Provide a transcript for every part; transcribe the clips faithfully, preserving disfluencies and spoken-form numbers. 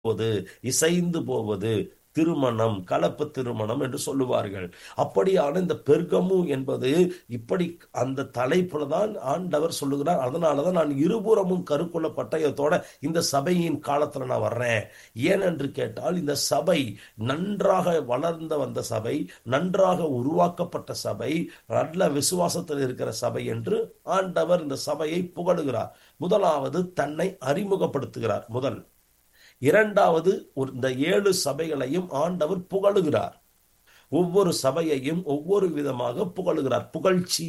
போவது, இசைந்து போவது, திருமணம், கலப்பு திருமணம் என்று சொல்லுவார்கள். அப்படியான இந்த பெர்கமு என்பது இப்படி அந்த தலைப்புல தான் ஆண்டவர் சொல்லுகிறார். அதனாலதான் நான் இருபுறமும் கருக்குள்ள பட்டயத்தோட இந்த சபையின் காலத்துல நான் வர்றேன். ஏனென்று கேட்டால், இந்த சபை நன்றாக வளர்ந்த வந்த சபை, நன்றாக உருவாக்கப்பட்ட சபை, நல்ல விசுவாசத்தில் இருக்கிற சபை என்று ஆண்டவர் இந்த சபையை புகழுகிறார். முதலாவது தன்னை அறிமுகப்படுத்துகிறார். முதல் இரண்டாவது, இந்த ஏழு சபைகளையும் ஆண்டவர் புகழுகிறார். ஒவ்வொரு சபையையும் ஒவ்வொரு விதமாக புகழுகிறார். புகழ்ச்சி.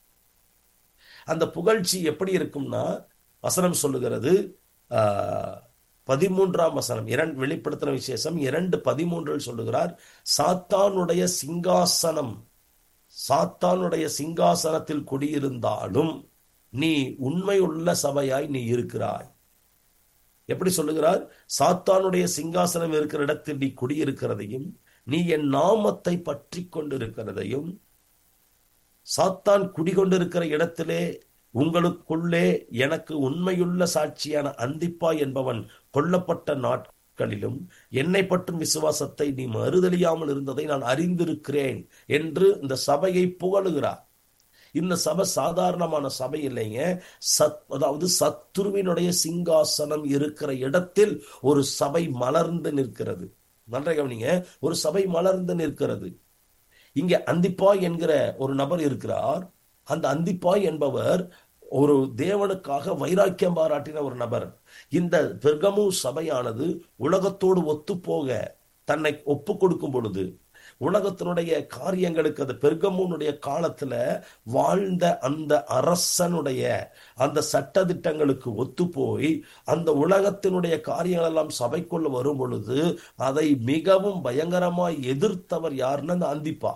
அந்த புகழ்ச்சி எப்படி இருக்கும்னா, வசனம் சொல்லுகிறது, ஆஹ் பதிமூன்றாம் வசனம், இரண்டு வெளிப்படுத்தின விசேஷம் இரண்டு பதிமூன்றில் சொல்லுகிறார், சாத்தானுடைய சிங்காசனம் சாத்தானுடைய சிங்காசனத்தில் குடியிருந்தாலும் நீ உண்மையுள்ள சபையாய் நீ இருக்கிறாய். எப்படி சொல்லுகிறார்? சாத்தானுடைய சிங்காசனம் இருக்கிற இடத்தில் நீ குடியிருக்கிறதையும், நீ என் நாமத்தை பற்றி கொண்டிருக்கிறதையும், சாத்தான் குடிகொண்டிருக்கிற இடத்திலே உங்களுக்குள்ளே எனக்கு உண்மையுள்ள சாட்சியான அந்திப்பா என்பவன் கொல்லப்பட்ட நாட்களிலும் என்னை பற்றும் விசுவாசத்தை நீ மறுதலியாமல் இருந்ததை நான் அறிந்திருக்கிறேன் என்று இந்த சபையை புகழுகிறார். இந்த சபை சாதாரணமான சபை இல்லைங்க. சத் அதாவது சத்துருவினுடைய சிங்காசனம் இருக்கிற இடத்தில் ஒரு சபை மலர்ந்து நிற்கிறது. நன்றாக கவனிங்க, ஒரு சபை மலர்ந்து நிற்கிறது. இங்கே அந்திப்பாய் என்கிற ஒரு நபர் இருக்கிறார். அந்த அந்திப்பாய் என்பவர் ஒரு தேவனுக்காக வைராக்கியம் பாராட்டின ஒரு நபர். இந்த பெர்கமு சபையானது உலகத்தோடு ஒத்துப்போக தன்னை ஒப்பு கொடுக்கும் பொழுது, உலகத்தினுடைய காரியங்களுக்கு, அந்த பெர்கமுனுடைய காலத்துல வாழ்ந்த அந்த அரசனுடைய அந்த சட்ட திட்டங்களுக்கு ஒத்து போய் அந்த உலகத்தினுடைய காரியங்கள் எல்லாம் சபைக்குள்ள வரும் பொழுது அதை மிகவும் பயங்கரமாய் எதிர்த்தவர் யாருன்னு அந்த அந்திப்பா.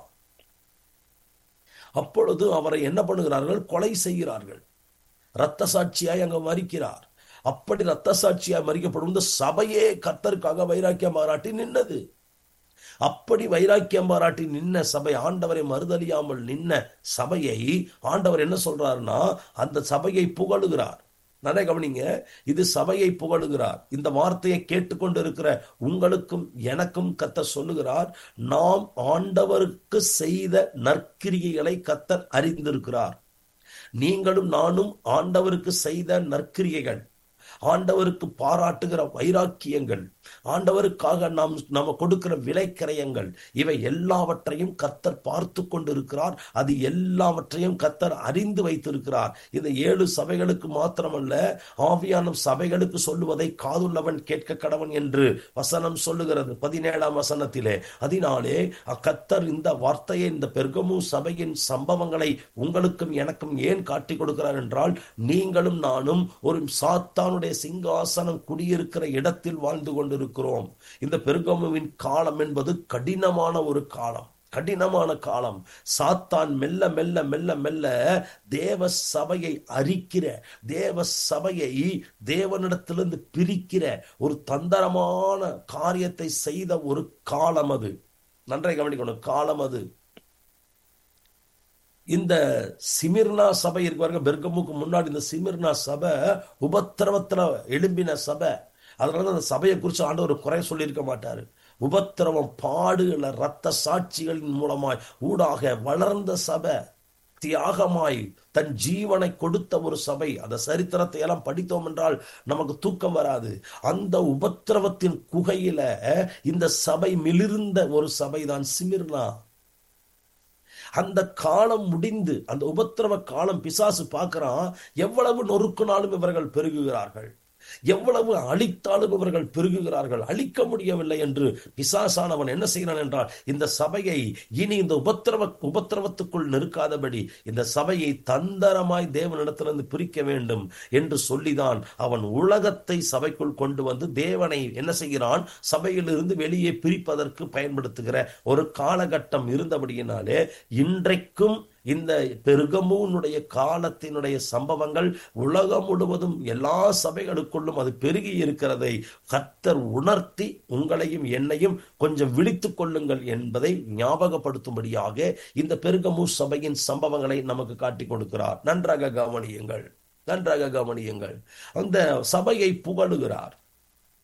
அப்பொழுது அவரை என்ன பண்ணுகிறார்கள்? கொலை செய்கிறார்கள். இரத்த சாட்சியாய் அங்க மரிக்கிறார். அப்படி இரத்த சாட்சியாய் மரிக்கப்படும் இந்த சபையே கர்த்தருக்காக வைராக்கியம் பாராட்டி நின்னது. அப்படி வைராக்கியம் பாராட்டி நின்ன சபை, ஆண்டவரை மறுதலியாமல் நின்ன சபையை ஆண்டவர் என்ன சொல்றாருன்னா, அந்த சபையை புகழுகிறார். நிறைய கவனிங்க, இது சபையை புகழுகிறார். இந்த வார்த்தையை கேட்டுக்கொண்டு இருக்கிற உங்களுக்கும் எனக்கும் கர்த்தர் சொல்லுகிறார், நாம் ஆண்டவருக்கு செய்த நற்கிரியைகளை கர்த்தர் அறிந்திருக்கிறார். நீங்களும் நானும் ஆண்டவருக்கு செய்த நற்கிரியைகள், ஆண்டவருக்கு பாராட்டுகிற வைராக்கியங்கள், ஆண்டவருக்காக நாம் நம்ம கொடுக்கிற விலைக்கிரயங்கள், இவை எல்லாவற்றையும் கர்த்தர் பார்த்து கொண்டிருக்கிறார். அது எல்லாவற்றையும் கர்த்தர் அறிந்து வைத்திருக்கிறார். இந்த ஏழு சபைகளுக்கு மாத்திரமல்ல, ஆவியான சபைகளுக்கு சொல்லுவதை காதுள்ளவன் கேட்க கடவன் என்று வசனம் சொல்லுகிறது பதினேழாம் வசனத்திலே. அதனாலே கர்த்தர் இந்த வார்த்தையை, இந்த பெர்கமு சபையின் சம்பவங்களை உங்களுக்கும் எனக்கும் ஏன் காட்டி கொடுக்கிறார் என்றால், நீங்களும் நானும் ஒரு சாத்தானுடைய சிங்காசனம் குடியிருக்கிற இடத்தில் வாழ்ந்து கொண்டிருக்கிறோம். இந்த பெர்கமுவின் காலம் என்பது கடினமான ஒரு காலம், கடினமான காலம். சாத்தான் மெல்ல மெல்ல மெல்ல மெல்ல தேவ சபையை அரிக்கிற, தேவ சபையை தேவனிடத்திலிருந்து பிரிக்கிற ஒரு தந்திரமான காரியத்தை செய்த ஒரு காலம் அது. நன்றாக கவனிக்கணும், காலம் அது. இந்த சிமிர்னா சபை இருப்பாருங்க, பெர்கமுக்கு முன்னாடி இந்த சிமிர்னா சபை உபத்திரவத்துல எழும்பின சபை. அதனால அந்த சபையை குறித்து ஆண்டவர் ஒரு குறை சொல்லியிருக்க மாட்டாரு. உபத்திரவம், பாடுகள, இரத்த சாட்சிகளின் மூலமாய் ஊடாக வளர்ந்த சபை, தியாகமாய் தன் ஜீவனை கொடுத்த ஒரு சபை. அந்த சரித்திரத்தை எல்லாம் படித்தோம் என்றால் நமக்கு தூக்கம் வராது. அந்த உபத்திரவத்தின் குகையில இந்த சபை மிளிர்ந்த ஒரு சபை தான் சிமிர்னா. அந்த காலம் முடிந்து, அந்த உபத்திரவ காலம் பிசாசு பார்க்கிறான், எவ்வளவு நொறுக்குனாலும் இவர்கள் பெருகுகிறார்கள், எவ்வளவு அழித்தாலும் இவர்கள் பெருகுகிறார்கள், அழிக்க முடியவில்லை என்று பிசாசானவன் என்ன செய்கிறான் என்றால், இந்த சபையை இனி இந்த உபத்திரவ உபத்திரவத்துக்குள் நெருக்காதபடி இந்த சபையை தந்திரமாய் தேவனிடத்திலிருந்து பிரிக்க வேண்டும் என்று சொல்லிதான் அவன் உலகத்தை சபைக்குள் கொண்டு வந்து தேவனை என்ன செய்கிறான்? சபையிலிருந்து வெளியே பிரிப்பதற்கு பயன்படுத்துகிற ஒரு காலகட்டம் இருந்தபடியினாலே இன்றைக்கும் இந்த பெர்கமுனுடைய காலத்தினுடைய சம்பவங்கள் உலகம் முழுவதும் எல்லா சபைகளுக்குள்ளும் அது பெருகி இருக்கிறதை கர்த்தர் உணர்த்தி உங்களையும் என்னையும் கொஞ்சம் விழித்துக் கொள்ளுங்கள் என்பதை ஞாபகப்படுத்தும்படியாக இந்த பெர்கமு சபையின் சம்பவங்களை நமக்கு காட்டி கொடுக்கிறார். நன்றாக கவனியுங்கள், நன்றாக கவனியுங்கள். அந்த சபையை புகழுகிறார்.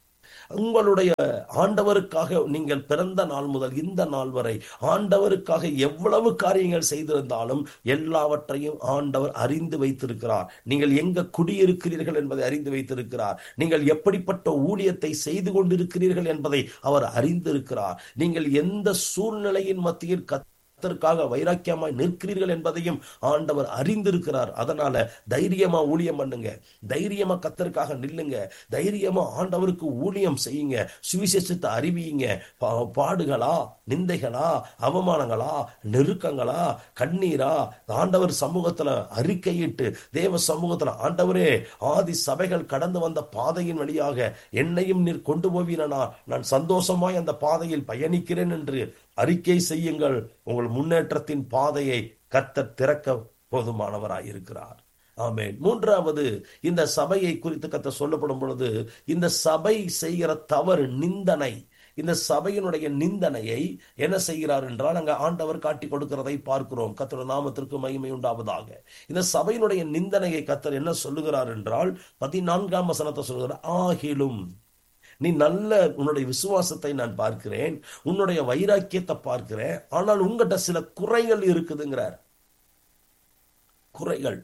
உங்களுடைய ஆண்டவருக்காக நீங்கள் பிறந்த நாள் முதல் இந்த நாள் வரை ஆண்டவருக்காக எவ்வளவு காரியங்கள் செய்திருந்தாலும் எல்லாவற்றையும் ஆண்டவர் அறிந்து வைத்திருக்கிறார். நீங்கள் எங்க குடியிருக்கிறீர்கள் என்பதை அறிந்து வைத்திருக்கிறார். நீங்கள் எப்படிப்பட்ட ஊழியத்தை செய்து கொண்டிருக்கிறீர்கள் என்பதை அவர் அறிந்திருக்கிறார். நீங்கள் எந்த சூழ்நிலையின் மத்தியில் கர்த்தருக்காக வைராக்கியமாய் நிற்கிறீர்கள் என்பதையும் ஆண்டவர் அறிந்திருக்கிறார். அதனால தைரியமா ஊழியம் பண்ணுங்க, தைரியமா கர்த்தருக்காக நில்லுங்க, தைரியமா ஆண்டவருக்கு ஊழியம் செய்யுங்க, சுவிசேஷத்தை அறிவியுங்க. பாடுகளா, நிந்தைகளா, அவமானங்களா, நெருக்கங்களா, கண்ணீரா, ஆண்டவர் சமூகத்துல அறிக்கையிட்டு தேவ சமூகத்துல, ஆண்டவரே ஆதி சபைகள் கடந்து வந்த பாதையின் வழியாக என்னையும் நீர் கொண்டு போவீனா, நான் சந்தோஷமாய் அந்த பாதையில் பயணிக்கிறேன் என்று அறிக்கை செய்யுங்கள். உங்கள் முன்னேற்றத்தின் பாதையை கர்த்தர் திறக்க போதுமானவராய் இருக்கிறார். ஆமென். மூன்றாவது, இந்த சபையை குறித்து கர்த்தர் சொல்லப்படும் பொழுது இந்த சபை செய்கிற தவறு நிந்தனை. இந்த சபையினுடைய நிந்தனையை என்ன செய்கிறார் என்றால் அங்க ஆண்டவர் காட்டி கொடுக்கிறதை பார்க்கிறோம். கர்த்தருடைய நாமத்திற்கு மகிமை உண்டாவதாக. இந்த சபையினுடைய நிந்தனையை கர்த்தர் என்ன சொல்லுகிறார் என்றால் பதினான்காம் வசனத்தை சொல்லுகிறார். ஆகிலும் நீ நல்ல உன்னுடைய விசுவாசத்தை நான் பார்க்கிறேன், உன்னுடைய வைராக்கியத்தை பார்க்கிறேன், ஆனால் உங்ககிட்ட சில குறைகள் இருக்குதுங்கிறார். குறைகள்.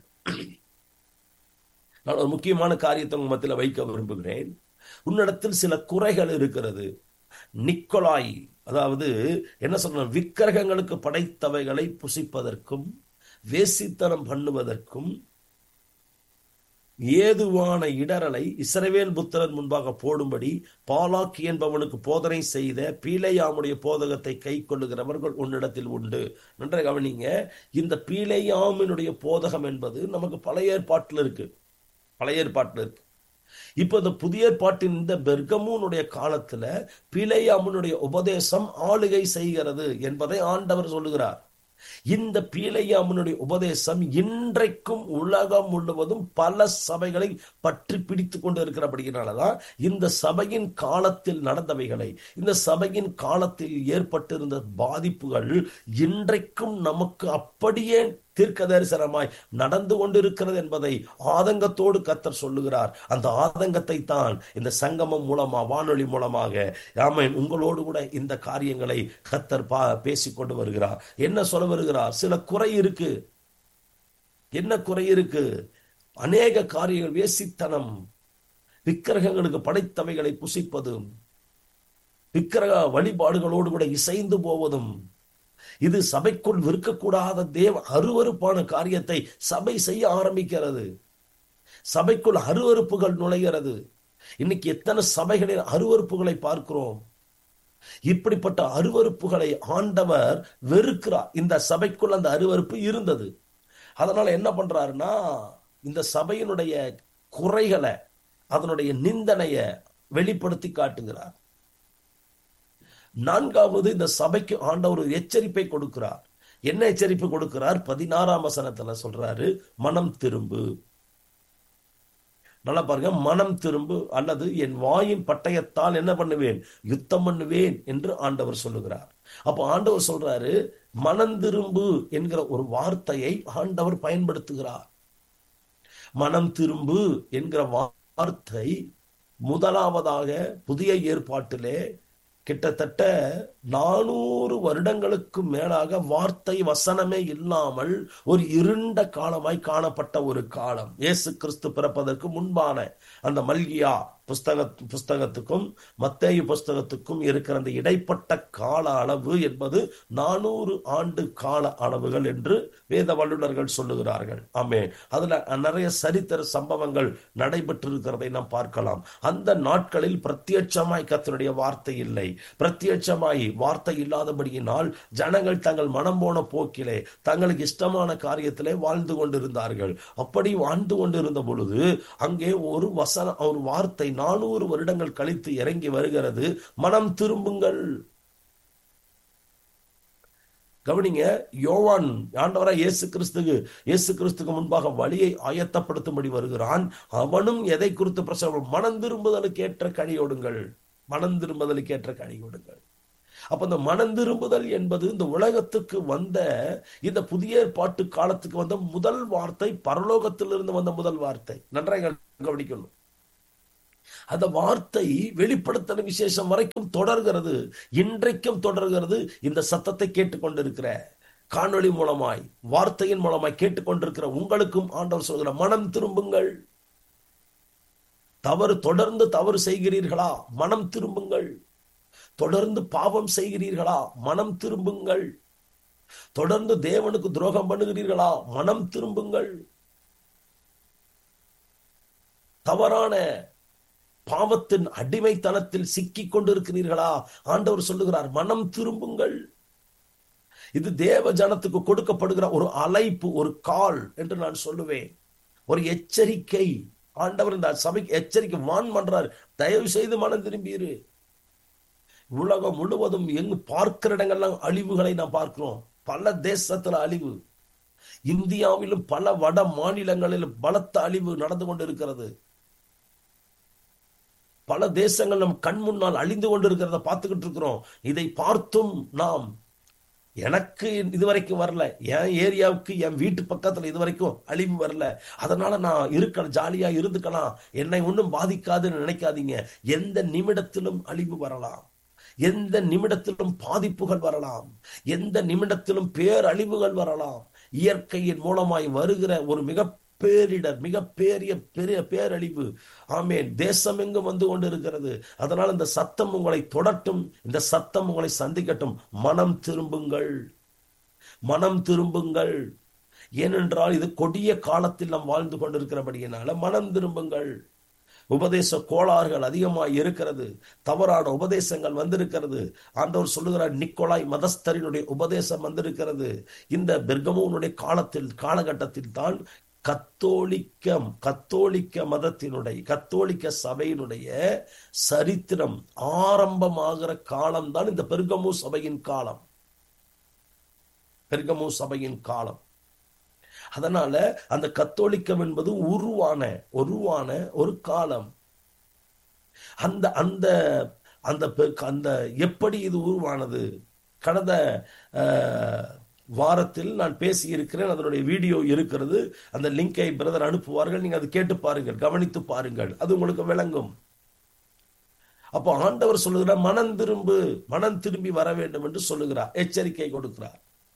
நான் ஒரு முக்கியமான காரியத்தை உங்க மத்தியில் வைக்க விரும்புகிறேன். உன்னிடத்தில் சில குறைகள் இருக்கிறது. நிக்கோலாய், அதாவது என்ன சொல்ற, விக்கிரகங்களுக்கு படைத்தவைகளை புசிப்பதற்கும் வேசித்தனம் பண்ணுவதற்கும் ஏதுவான இடரலை இஸ்ரவேல் புத்திரன் முன்பாக போடும்படி பாலாக் என்பவனுக்கு போதனை செய்த பீலேயாமுடைய போதகத்தை கை கொள்ளுகிறவர்கள் உன்னிடத்தில் உண்டு. நன்றாக கவனிங்க. இந்த பீலேயாமினுடைய போதகம் என்பது நமக்கு பழைய ஏற்பாட்டில் இருக்கு, பழைய ஏற்பாட்டில் இருக்கு. இப்ப இந்த புதிய ஏற்பாட்டின் இந்த பெர்கமுனுடைய காலத்துல பீலேயாமுனுடைய உபதேசம் ஆளுகை செய்கிறது என்பதை ஆண்டவர் சொல்லுகிறார். இந்த பீலேயாமினுடைய உபதேசம் இன்றைக்கும் உலகம் முழுவதும் பல சபைகளை பற்றி பிடித்து கொண்டு இருக்கிறபடினாலதான் இந்த சபையின் காலத்தில் நடந்தவைகளை, இந்த சபையின் காலத்தில் ஏற்பட்டிருந்த பாதிப்புகள் இன்றைக்கும் நமக்கு அப்படியே தீர்க்க தரிசனமாய் நடந்து கொண்டிருக்கிறது என்பதை ஆதங்கத்தோடு கர்த்தர் சொல்லுகிறார். அந்த ஆதங்கத்தை தான் இந்த சங்கமம் மூலமா, வானொலி மூலமாக ஆமென் உங்களோடு கூட இந்த காரியங்களை கர்த்தர் பேசிக்கொண்டு வருகிறார். என்ன சொல்ல வருகிறார்? சில குறை இருக்கு. என்ன குறை இருக்கு? அநேக காரியங்கள், வேசித்தனம், விக்கிரகங்களுக்கு படைத்தவைகளை புசிப்பதும், விக்கிரக வழிபாடுகளோடு கூட இசைந்து போவதும், இது சபைக்குள் இருக்கக்கூடாத தேவ அருவருப்பான காரியத்தை சபை செய்ய ஆரம்பிக்கிறது. சபைக்குள் அருவருப்புகள் நுழைகிறது. இன்னைக்கு எத்தனை சபைகளில் அருவருப்புகளை பார்க்கிறோம். இப்படிப்பட்ட அருவருப்புகளை ஆண்டவர் வெறுக்கிறார். இந்த சபைக்குள் அந்த அருவருப்பு இருந்தது. அதனால என்ன பண்றாருன்னா, இந்த சபையினுடைய குறைகளை, அதனுடைய நிந்தனைய வெளிப்படுத்தி காட்டுகிறார். நான்காவது, இந்த சபைக்கு ஆண்டவர் ஒரு எச்சரிப்பை கொடுக்கிறார். என்ன எச்சரிப்பு கொடுக்கிறார்? பதினாறாம் வசனத்துல சொல்றாரு, மனம் திரும்பு. நல்லா பாருங்க, மனம் திரும்பு, அல்லது என் வாயின் பட்டயத்தால் என்ன பண்ணுவேன்? யுத்தம் பண்ணுவேன் என்று ஆண்டவர் சொல்லுகிறார். அப்ப ஆண்டவர் சொல்றாரு, மனம் திரும்பு என்கிற ஒரு வார்த்தையை ஆண்டவர் பயன்படுத்துகிறார். மனம் திரும்பு என்கிற வார்த்தை முதலாவதாக புதிய ஏற்பாட்டிலே கிட்டத்தட்ட நானூறு வருடங்களுக்கு மேலாக வார்த்தை வசனமே இல்லாமல் ஒரு இருண்ட காலமாய் காணப்பட்ட ஒரு காலம். இயேசு கிறிஸ்து பிறப்பதற்கு முன்பான அந்த மல்கியா புஸ்தக புஸ்தகத்துக்கும் மத்தேயு புஸ்தகத்துக்கும் இருக்கிற அந்த இடைப்பட்ட கால அளவு என்பது நானூறு ஆண்டு கால அளவுகள் என்று வேத வல்லுநர்கள் சொல்லுகிறார்கள். ஆமென். அதுல நிறைய சரித்திர சம்பவங்கள் நடைபெற்றிருக்கிறதை நாம் பார்க்கலாம். அந்த நாட்களில் பிரத்யட்சமாய் கர்த்தருடைய வார்த்தை இல்லை. பிரத்யட்சமாய் வார்த்தை இல்லாதபடியினால் ஜனங்கள் தங்கள் மனம் போன போக்கிலே தங்களுக்கு இஷ்டமான காரியத்திலே வாழ்ந்து கொண்டிருந்தார்கள். அப்படி வாழ்ந்து கொண்டிருந்த பொழுது அங்கே ஒரு வசன, ஒரு வார்த்தை நானூறு வருடங்கள் கழித்து இறங்கி வருகிறது, மனம் திரும்புங்கள். கவனிங்க, யோவான் ஆண்டவராய் இயேசு கிறிஸ்துக்கு இயேசு கிறிஸ்துக்கு முன்பாக வழியை ஆயத்தப்படுத்தும்படி வருகிறான். அவனும் எதை குறித்து பிரசவம்? மனம் திரும்புதலுக்கு ஏற்ற கனியோடுங்கள், மனம் திரும்புதலுக்கு ஏற்ற கனியோடுங்கள். அப்ப இந்த மனம் திரும்புதல் என்பது இந்த உலகத்துக்கு வந்த, இந்த புதிய ஏற்பாட்டு காலத்துக்கு வந்த முதல் வார்த்தை, பரலோகத்திலிருந்து வந்த முதல் வார்த்தை. நன்றாக கவனிக்கணும். அந்த வார்த்தை வெளிப்படுத்தின விசேஷம் வரைக்கும் தொடர்கிறது, இன்றைக்கும் தொடர்கிறது. இந்த சத்தத்தை கேட்டுக்கொண்டிருக்கிற, காணொளி மூலமாய் வார்த்தையின் மூலமாய் கேட்டுக்கொண்டிருக்கிற உங்களுக்கும் ஆண்டவர் சொல்கிற, மனம் திரும்புங்கள். தவறு தொடர்ந்து தவறு செய்கிறீர்களா? மனம் திரும்புங்கள். தொடர்ந்து பாவம் செய்கிறீர்களா? மனம் திரும்புங்கள். தொடர்ந்து தேவனுக்கு துரோகம் பண்ணுகிறீர்களா? மனம் திரும்புங்கள். தவறான பாவத்தின் அடிமைத்தனத்தில் சிக்கிக் கொண்டிருக்கிறீர்களா? ஆண்டவர் சொல்லுகிறார், மனம் திரும்புங்கள். இது தேவ ஜனத்துக்கு கொடுக்கப்படுகிற ஒரு அழைப்பு, ஒரு கால் என்று நான் சொல்லுவேன், ஒரு எச்சரிக்கை. ஆண்டவர் இந்த சபைக்கு எச்சரிக்கை வான் பண்றார், தயவு செய்து மனம் திரும்பியிரு. உலகம் முழுவதும் எங்கு பார்க்கிற இடங்கள்லாம் அழிவுகளை நாம் பார்க்கிறோம். பல தேசத்துல அழிவு, இந்தியாவிலும் பல வட மாநிலங்களிலும் பலத்த அழிவு நடந்து கொண்டிருக்கிறது. பல தேசங்கள் நம் கண் முன்னால் அழிந்து கொண்டிருக்கிறத பார்த்துக்கிட்டு இருக்கிறோம். இதை பார்த்தும் நாம், எனக்கு இதுவரைக்கும் வரல, என் ஏரியாவுக்கு என் வீட்டு பக்கத்துல இதுவரைக்கும் அழிவு வரல, அதனால நான் இருக்கலாம், ஜாலியா இருந்துக்கலாம், என்னை ஒன்றும் பாதிக்காதுன்னு நினைக்காதீங்க. எந்த நிமிடத்திலும் அழிவு வரலாம், எந்த நிமிடத்திலும் பாதிப்புகள் வரலாம், எந்த நிமிடத்திலும் பேரழிவுகள் வரலாம். இயற்கையின் மூலமாய் வருகிற ஒரு மிக பேரிடர், மிக பெரிய பெரிய பேரழிவு, ஆமேன், தேசம் எங்கும் வந்து கொண்டு இருக்கிறது. அதனால் இந்த சத்தம் உங்களை தொடட்டும், இந்த சத்தம் உங்களை சந்திக்கட்டும். மனம் திரும்புங்கள், மனம் திரும்புங்கள். ஏனென்றால் இது கொடிய காலத்தில் நாம் வாழ்ந்து கொண்டிருக்கிறபடியினால மனம் திரும்புங்கள். உபதேச கோளாறுகள் அதிகமாய் இருக்கிறது, தவறான உபதேசங்கள் வந்திருக்கிறது. ஆண்டவர் சொல்லுகிறார், நிக்கோலாய் மதஸ்தரினுடைய உபதேசம் வந்திருக்கிறது. இந்த பெர்கமோனுடைய காலத்தில் காலகட்டத்தில் தான் கத்தோலிக்க கத்தோலிக்க மதத்தினுடைய கத்தோலிக்க சபையினுடைய சரித்திரம் ஆரம்பமாகிற காலம்தான் இந்த பெர்கமு சபையின் காலம், பெர்கமு சபையின் காலம். அதனால அந்த கத்தோலிக்கம் என்பது உருவான உருவான ஒரு காலம். அந்த அந்த அந்த அந்த எப்படி இது உருவானது? கடந்த வாரத்தில் நான் பேசி இருக்கிறேன், அதனுடைய வீடியோ இருக்கிறது. அந்த லிங்கை பிரதர் அனுப்புவார்கள், நீங்க அதை கேட்டு பாருங்கள், கவனித்து பாருங்கள், அது உங்களுக்கு விளங்கும். அப்போ ஆண்டவர் சொல்லுகிறார், மனம் திரும்பு, மனம் திரும்பி வர வேண்டும் என்று சொல்லுகிறார், எச்சரிக்கை கொடுக்கிறார்.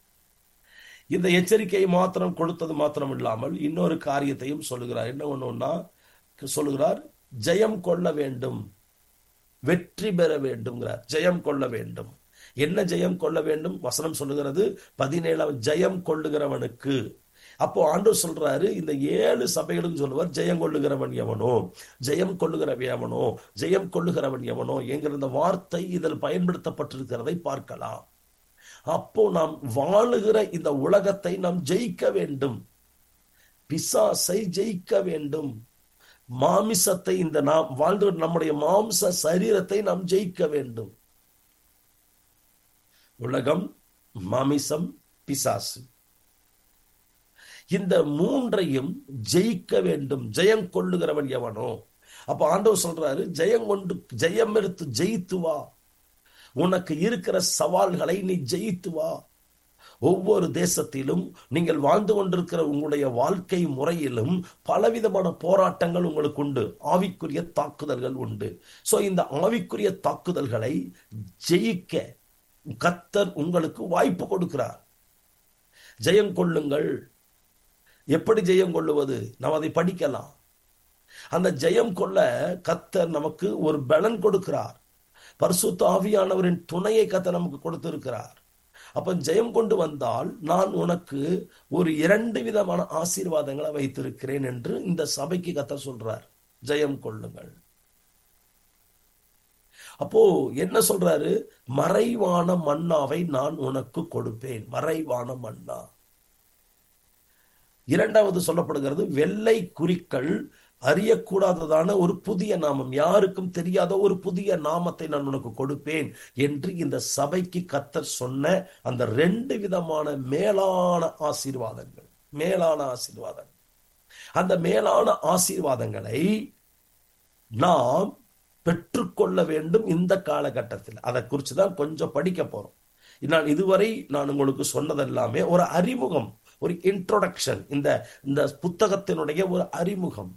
இந்த எச்சரிக்கையை மாத்திரம் கொடுத்தது மாத்திரம் இல்லாமல் இன்னொரு காரியத்தையும் சொல்லுகிறார். என்ன ஒண்ணுன்னா சொல்லுகிறார், ஜெயம் கொள்ள வேண்டும், வெற்றி பெற வேண்டும்ங்கிறார். ஜெயம் கொள்ள வேண்டும். என்ன ஜெயம் கொள்ள வேண்டும்? வசனம் சொல்லுகிறது பதினேழாம், ஜெயம் கொள்ளுகிறவனுக்கு. அப்போ ஆண்டவர் சொல்றாரு, இந்த ஏழு சபைகளும் சொல்லுவார், ஜெயம் கொள்ளுகிறவன் எவனோ, ஜெயம் கொள்ளுகிறவன் எவனோ, ஜெயம் கொள்ளுகிறவன் எவனோ என்கிற இந்த வார்த்தை இதில் பயன்படுத்தப்பட்டிருக்கிறதை பார்க்கலாம். அப்போ நாம் வாழுகிற இந்த உலகத்தை நாம் ஜெயிக்க வேண்டும், பிசாசை ஜெயிக்க வேண்டும், மாமிசத்தை, இந்த நாம் வாழ்ந்து நம்முடைய மாம்ச சரீரத்தை நாம் ஜெயிக்க வேண்டும். உலகம், மாமிசம், பிசாசு, இந்த மூன்றையும் ஜெயிக்க வேண்டும். ஜெயம் கொள்ளுகிறவன் எவனோ. அப்ப ஆண்டவர் சொல்றாரு, ஜெயம் கொண்டு ஜெயம் எடுத்து ஜெயித்து வா. உனக்கு இருக்கிற சவால்களை நீ ஜெயித்து வா. ஒவ்வொரு தேசத்திலும் நீங்கள் வாழ்ந்து கொண்டிருக்கிற உங்களுடைய வாழ்க்கை முறையிலும் பலவிதமான போராட்டங்கள் உங்களுக்கு உண்டு, ஆவிக்குரிய தாக்குதல்கள் உண்டு. சோ இந்த ஆவிக்குரிய தாக்குதல்களை ஜெயிக்க கர்த்தர் உங்களுக்கு வாய்ப்பு கொடுக்கிறார். ஜெயம் கொள்ளுங்கள். எப்படி ஜெயம் கொள்ளுவது? நாம் அதை படிக்கலாம். அந்த ஜெயம் கொள்ள கர்த்தர் நமக்கு ஒரு பலன் கொடுக்கிறார். பரிசுத்த ஆவியானவரின் துணையை கர்த்தர் நமக்கு கொடுத்திருக்கிறார். அப்ப ஜெயம் கொண்டு வந்தால் நான் உனக்கு ஒரு இரண்டு விதமான ஆசீர்வாதங்களை வைத்திருக்கிறேன் என்று இந்த சபைக்கு கர்த்தர் சொல்றார். ஜெயம் கொள்ளுங்கள். அப்போ என்ன சொல்றாரு? மறைவான மன்னாவை நான் உனக்கு கொடுப்பேன். மறைவான மன்னா. இரண்டாவது சொல்லப்படுகிறது, வெள்ளை குறிக்கள் அறியக்கூடாததான ஒரு புதிய நாமம், யாருக்கும் தெரியாத ஒரு புதிய நாமத்தை நான் உனக்கு கொடுப்பேன் என்று இந்த சபைக்கு கர்த்தர் சொன்ன அந்த ரெண்டு விதமான மேலான ஆசீர்வாதங்கள், மேலான ஆசீர்வாதங்கள். அந்த மேலான ஆசீர்வாதங்களை நாம் பெற்றுக்கொள்ள வேண்டும் இந்த காலகட்டத்தில். அதை குறிச்சுதான் கொஞ்சம் படிக்க போறோம். நான் இதுவரை நான் உங்களுக்கு சொன்னதெல்லாமே ஒரு அறிமுகம், ஒரு இன்ட்ரோடக்ஷன், இந்த இந்த புத்தகத்தினுடைய ஒரு அறிமுகம்.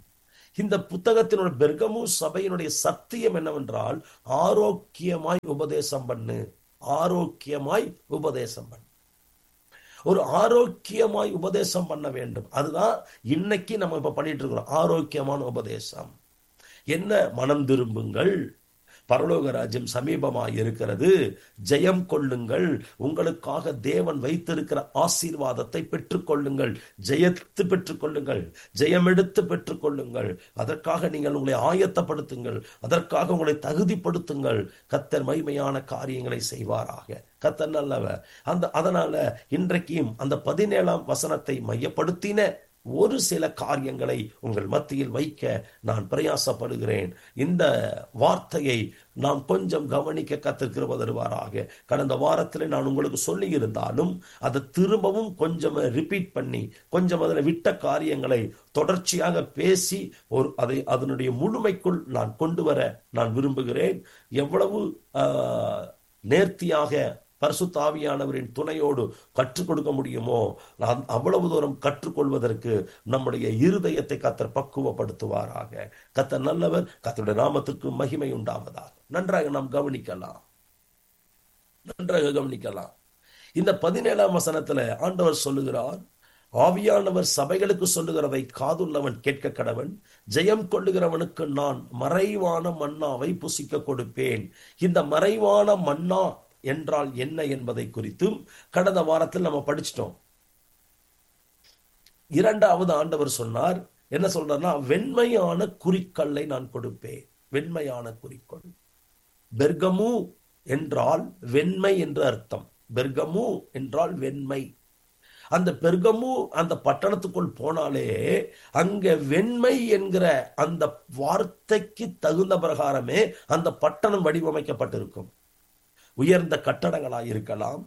இந்த புத்தகத்தினுடைய பெர்கமு சபையினுடைய சத்தியம் என்னவென்றால், ஆரோக்கியமாய் உபதேசம் பண்ணு, ஆரோக்கியமாய் உபதேசம் பண்ணு. ஒரு ஆரோக்கியமாய் உபதேசம் பண்ண வேண்டும். அதுதான் இன்னைக்கு நம்ம இப்ப பண்ணிட்டு இருக்கிறோம், ஆரோக்கியமான உபதேசம். என்ன? மனம் திரும்புங்கள், பரலோக ராஜ்யம் சமீபமாய் இருக்கிறது, ஜெயம் கொள்ளுங்கள், உங்களுக்காக தேவன் வைத்திருக்கிற ஆசீர்வாதத்தை பெற்றுக்கொள்ளுங்கள், ஜெயத்து பெற்றுக்கொள்ளுங்கள், ஜெயமெடுத்து பெற்றுக்கொள்ளுங்கள். அதற்காக நீங்கள் உங்களை ஆயத்தப்படுத்துங்கள், அதற்காக உங்களை தகுதிப்படுத்துங்கள். கர்த்தர் மகிமையான காரியங்களை செய்வாராக. கர்த்தர் நல்லவர். அந்த அதனால இன்றைக்கும் அந்த பதினேழாம் வசனத்தை மையப்படுத்தின ஒரு சில காரியங்களை உங்கள் மத்தியில் வைக்க நான் பிரயாசப்படுகிறேன். இந்த வார்த்தையை நாம் கொஞ்சம் கவனிக்க கர்த்தர் கிருபை தருவாராக. கடந்த வாரத்தில் நான் உங்களுக்கு சொல்லி இருந்தாலும் அதை திரும்பவும் கொஞ்சம் ரிப்பீட் பண்ணி கொஞ்சம் அதில் விட்ட காரியங்களை தொடர்ச்சியாக பேசி ஒரு அதை அதனுடைய முழுமைக்குள் நான் கொண்டு வர நான் விரும்புகிறேன். எவ்வளவு நேர்த்தியாக பரிசுத்த ஆவியானவரின் துணையோடு கற்றுக் கொடுக்க முடியுமோ அவ்வளவு தூரம் கற்றுக்கொள்வதற்கு நம்முடைய இருதயத்தை கர்த்தர் பக்குவப்படுத்துவாராக. கர்த்தர் நல்லவர். கர்த்தருடைய நாமத்திற்கு மகிமை உண்டாவதாக. நன்றாக நாம் கவனிக்கலாம், நன்றாக கவனிக்கலாம். இந்த பதினேழாம் வசனத்துல ஆண்டவர் சொல்லுகிறார், ஆவியானவர் சபைகளுக்கு சொல்லுகிறதை காதுள்ளவன் கேட்க கடவன், ஜெயம் கொள்ளுகிறவனுக்கு நான் மறைவான மன்னாவை புசிக்க கொடுப்பேன். இந்த மறைவான மன்னா என்றால் என்ன என்பதை குறித்தும் கடந்த வாரத்தில் நம்ம படிச்சிட்டோம். இரண்டாவது ஆண்டவர் சொன்னார், என்ன சொல்றார்னா, வெண்மையான குறிக்கல்லை நான் கொடுப்பேன். வெண்மையான குறிக்கோள். பெர்கமு என்றால் வெண்மை என்று அர்த்தம். பெர்கமு என்றால் வெண்மை. அந்த பெர்கமு அந்த பட்டணத்துக்குள் போனாலே அங்க வெண்மை என்கிற அந்த வார்த்தைக்கு தகுந்த பிரகாரமே அந்த பட்டணம் வடிவமைக்கப்பட்டிருக்கும். உயர்ந்த கட்டடங்களாய் இருக்கலாம்,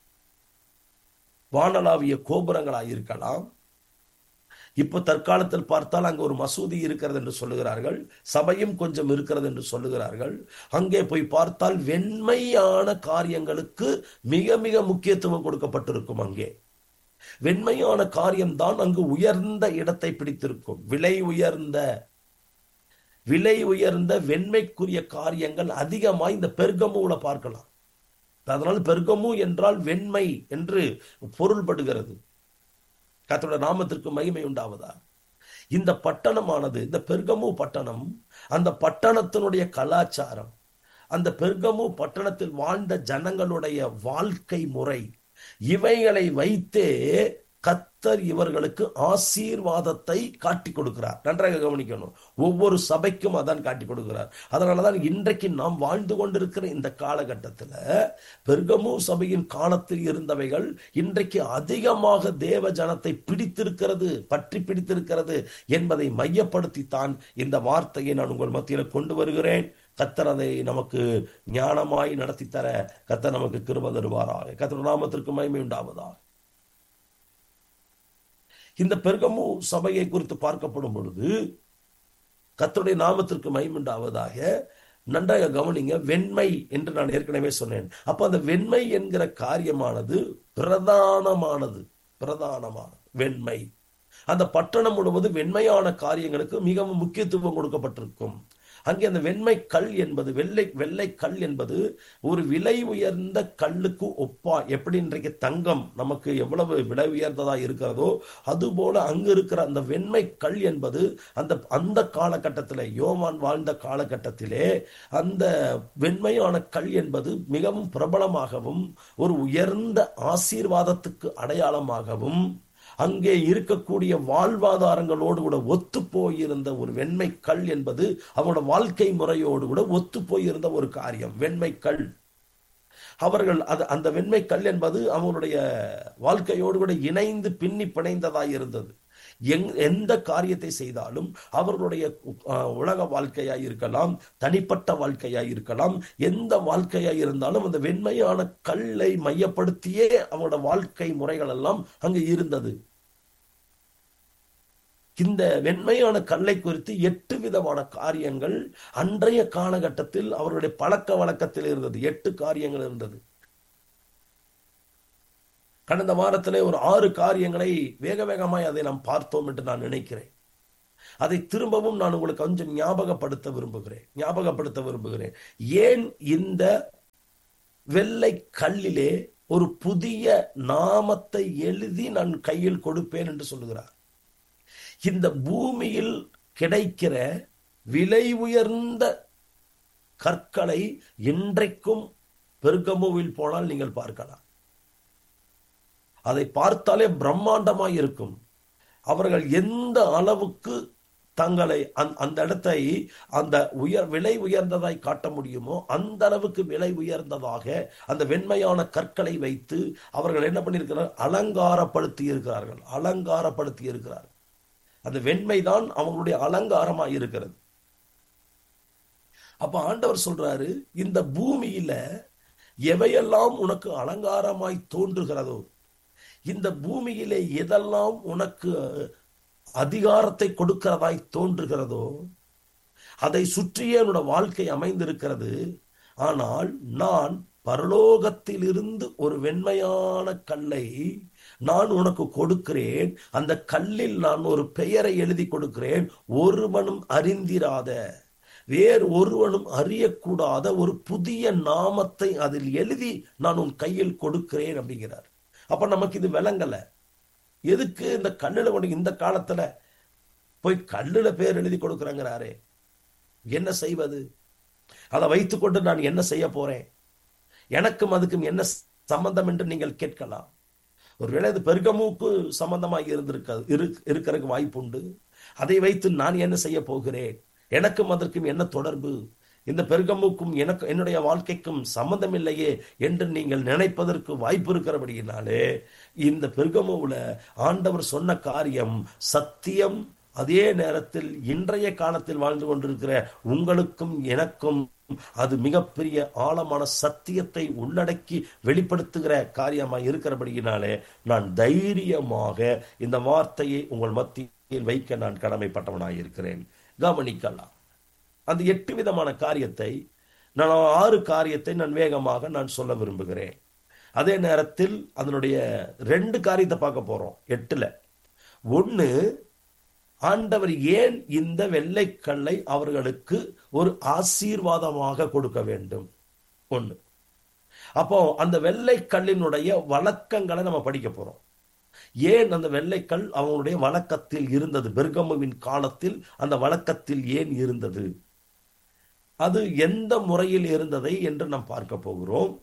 வானளாவிய கோபுரங்களாய் இருக்கலாம். இப்போ தற்காலத்தில் பார்த்தால் அங்கு ஒரு மசூதி இருக்கிறது என்று சொல்லுகிறார்கள், சபையும் கொஞ்சம் இருக்கிறது என்று சொல்லுகிறார்கள். அங்கே போய் பார்த்தால் வெண்மையான காரியங்களுக்கு மிக மிக முக்கியத்துவம் கொடுக்கப்பட்டிருக்கும். அங்கே வெண்மையான காரியம்தான் அங்கு உயர்ந்த இடத்தை பிடித்திருக்கும். விலை உயர்ந்த விலை உயர்ந்த வெண்மைக்குரிய காரியங்கள் அதிகமாக இந்த பெர்கமுல பார்க்கலாம். அதனால் பெர்கமு என்றால் வெண்மை என்று பொருள்படுகிறது. கர்த்தருடைய நாமத்திற்கு மகிமை உண்டாவதா. இந்த பட்டணமானது, இந்த பெர்கமு பட்டணம், அந்த பட்டணத்தினுடைய கலாச்சாரம், அந்த பெர்கமு பட்டணத்தில் வாழ்ந்த ஜனங்களுடைய வாழ்க்கை முறை, இவைகளை வைத்தே கர்த்தர் இவர்களுக்கு ஆசீர்வாதத்தை காட்டி கொடுக்கிறார். நன்றாக கவனிக்கணும். ஒவ்வொரு சபைக்கும் அதான் காட்டி கொடுக்கிறார். அதனாலதான் இன்றைக்கு நாம் வாழ்ந்து கொண்டிருக்கிற இந்த காலகட்டத்தில் பெர்கமு சபையின் காலத்தில் இருந்தவைகள் இன்றைக்கு அதிகமாக தேவ ஜனத்தை பிடித்திருக்கிறது, பற்றி பிடித்திருக்கிறது என்பதை மையப்படுத்தித்தான் இந்த வார்த்தையை நான் உங்கள் மத்தியில் கொண்டு வருகிறேன். கர்த்தர் அதை நமக்கு ஞானமாய் நடத்தி தர கர்த்தர் நமக்கு கிருபை தருவாராக. கர்த்தர் நாமத்திற்கு மகிமை உண்டாவதாக. இந்த பெர்கமு சபையை குறித்து பார்க்கப்படும் பொழுது கர்த்தருடைய நாமத்திற்கு மகிமை உண்டாவதாக. நன்றாக கவனிங்க. வெண்மை என்று நான் ஏற்கனவே சொன்னேன். அப்ப அந்த வெண்மை என்கிற காரியமானது பிரதானமானது, பிரதானமானது வெண்மை. அந்த பட்டணம் முழுவது வெண்மையான காரியங்களுக்கு மிகவும் முக்கியத்துவம் கொடுக்கப்பட்டிருக்கும். அங்கே அந்த வெண்மை கல் என்பது, வெள்ளை வெள்ளை கல் என்பது ஒரு விலை உயர்ந்த கல்லுக்கு ஒப்பா. எப்படி இன்றைக்கு தங்கம் நமக்கு எவ்வளவு விலை உயர்ந்ததா இருக்கிறதோ அதுபோல அங்கு இருக்கிற அந்த வெண்மை கல் என்பது அந்த அந்த காலகட்டத்திலே, யோவான் வாழ்ந்த காலகட்டத்திலே அந்த வெண்மையான கல் என்பது மிகவும் பிரபலமாகவும் ஒரு உயர்ந்த ஆசீர்வாதத்துக்கு அடையாளமாகவும் அங்கே இருக்கக்கூடிய வாழ்வாதாரங்களோடு கூட ஒத்து போயிருந்த ஒரு வெண்மை கல் என்பது அவனோட வாழ்க்கை முறையோடு கூட ஒத்து போயிருந்த ஒரு காரியம் வெண்மை கல். அவர்கள் அது அந்த வெண்மை கல் என்பது அவனுடைய வாழ்க்கையோடு கூட இணைந்து பின்னி பிணைந்ததாய் இருந்தது. எங் எந்த காரியத்தை செய்தாலும் அவர்களுடைய உலக வாழ்க்கையாய் இருக்கலாம், தனிப்பட்ட வாழ்க்கையாய் இருக்கலாம், எந்த வாழ்க்கையாய் இருந்தாலும் அந்த வெண்மையான கல்லை மையப்படுத்தியே அவனோட வாழ்க்கை முறைகள் எல்லாம் அங்கு இருந்தது. இந்த வெண்மையான கல்லை குறித்து எட்டு விதமான காரியங்கள் அன்றைய காலகட்டத்தில் அவருடைய பழக்க வழக்கத்தில் இருந்தது. எட்டு காரியங்கள் இருந்தது. கடந்த வாரத்திலே ஒரு ஆறு காரியங்களை வேக வேகமாய் அதை நாம் பார்த்தோம் என்று நான் நினைக்கிறேன். அதை திரும்பவும் நான் உங்களுக்கு கொஞ்சம் ஞாபகப்படுத்த விரும்புகிறேன் ஞாபகப்படுத்த விரும்புகிறேன் ஏன் இந்த வெள்ளை கல்லிலே ஒரு புதிய நாமத்தை எழுதி நான் கையில் கொடுப்பேன் என்று சொல்லுகிறார். இந்த பூமியில் கிடைக்கிற விலை உயர்ந்த கற்களை இன்றைக்கும் பெர்கமுவில் போனால் நீங்கள் பார்க்கலாம். அதை பார்த்தாலே பிரம்மாண்டமாய் இருக்கும். அவர்கள் எந்த அளவுக்கு தங்களை அந்த இடத்தை அந்த உயர் விலை உயர்ந்ததாய் காட்ட முடியுமோ அந்த அளவுக்கு விலை உயர்ந்ததாக அந்த வெண்மையான கற்களை வைத்து அவர்கள் என்ன பண்ணியிருக்கிறார்கள்? அலங்காரப்படுத்தி இருக்கிறார்கள் அலங்காரப்படுத்தி இருக்கிறார்கள். அந்த வெண்மைதான் அவங்களுடைய அலங்காரமாய் இருக்கிறது. அப்ப ஆண்டவர் சொல்றாரு, இந்த பூமியில எவையெல்லாம் உனக்கு அலங்காரமாய் தோன்றுகிறதோ, இந்த பூமியிலே எதெல்லாம் உனக்கு அதிகாரத்தை கொடுக்கிறதாய் தோன்றுகிறதோ அதை சுற்றியே என்னோட வாழ்க்கை அமைந்திருக்கிறது. ஆனால் நான் பரலோகத்தில் இருந்து ஒரு வெண்மையான கல்லை நான் உனக்கு கொடுக்கிறேன். அந்த கல்லில் நான் ஒரு பெயரை எழுதி கொடுக்கிறேன். ஒருவனும் அறிந்திராத, வேறு ஒருவனும் அறியக்கூடாத ஒரு புதிய நாமத்தை அதில் எழுதி நான் உன் கையில் கொடுக்கிறேன் அப்படிங்கிறார். அப்ப நமக்கு இது விளங்கல. எதுக்கு இந்த கல்லுல கொண்டு இந்த காலத்துல போய் கல்லுல பேர் எழுதி கொடுக்குறாங்கிறாரே, என்ன செய்வது? அதை வைத்துக்கொண்டு நான் என்ன செய்ய போறேன்? எனக்கும் அதுக்கும் என்ன சம்பந்தம் என்று நீங்கள் கேட்கலாம். ஒருவேளை இது பெர்கமுக்கு சம்பந்தமாக இருந்திருக்க இருக்கிறதுக்கு வாய்ப்பு உண்டு. அதை வைத்து நான் என்ன செய்ய போகிறேன்? எனக்கும் அதற்கும் என்ன தொடர்பு? இந்த பெர்கமுக்கும் எனக்கு என்னுடைய வாழ்க்கைக்கும் சம்பந்தம் இல்லையே என்று நீங்கள் நினைப்பதற்கு வாய்ப்பு இருக்கிறபடியினாலே இந்த பெர்கமுல ஆண்டவர் சொன்ன காரியம் சத்தியம். அதே நேரத்தில் இன்றைய காலத்தில் வாழ்ந்து கொண்டிருக்கிற உங்களுக்கும் எனக்கும் அது மிகப்பெரிய ஆழமான சத்தியத்தை உள்ளடக்கி வெளிப்படுத்துகிற காரியமாக இருக்கிறபடியினாலே நான் தைரியமாக இந்த வார்த்தையை உங்கள் மத்தியில் வைக்க நான் கடமைப்பட்டவனாக இருக்கிறேன். கவனிக்கலாம். அந்த எட்டு விதமான காரியத்தை நான் ஆறு காரியத்தை நான் வேகமாக நான் சொல்ல விரும்புகிறேன். அதே நேரத்தில் அதனுடைய ரெண்டு காரியத்தை பார்க்க போறோம் எட்டுல. ஒன்னு, ஆண்டவர் ஏன் இந்த வெள்ளைக்கல்லை அவர்களுக்கு ஒரு ஆசீர்வாதமாக கொடுக்க வேண்டும். ஒண்ணு. அப்போ அந்த வெள்ளைக்கல்லினுடைய வழக்கங்களை நம்ம படிக்க போறோம். ஏன் அந்த வெள்ளைக்கல் அவங்களுடைய வழக்கத்தில் இருந்தது, பெர்கமுவின் காலத்தில் அந்த வழக்கத்தில் ஏன் இருந்தது, அது எந்த முறையில் இருந்ததை என்று நாம் பார்க்க போகிறோம்.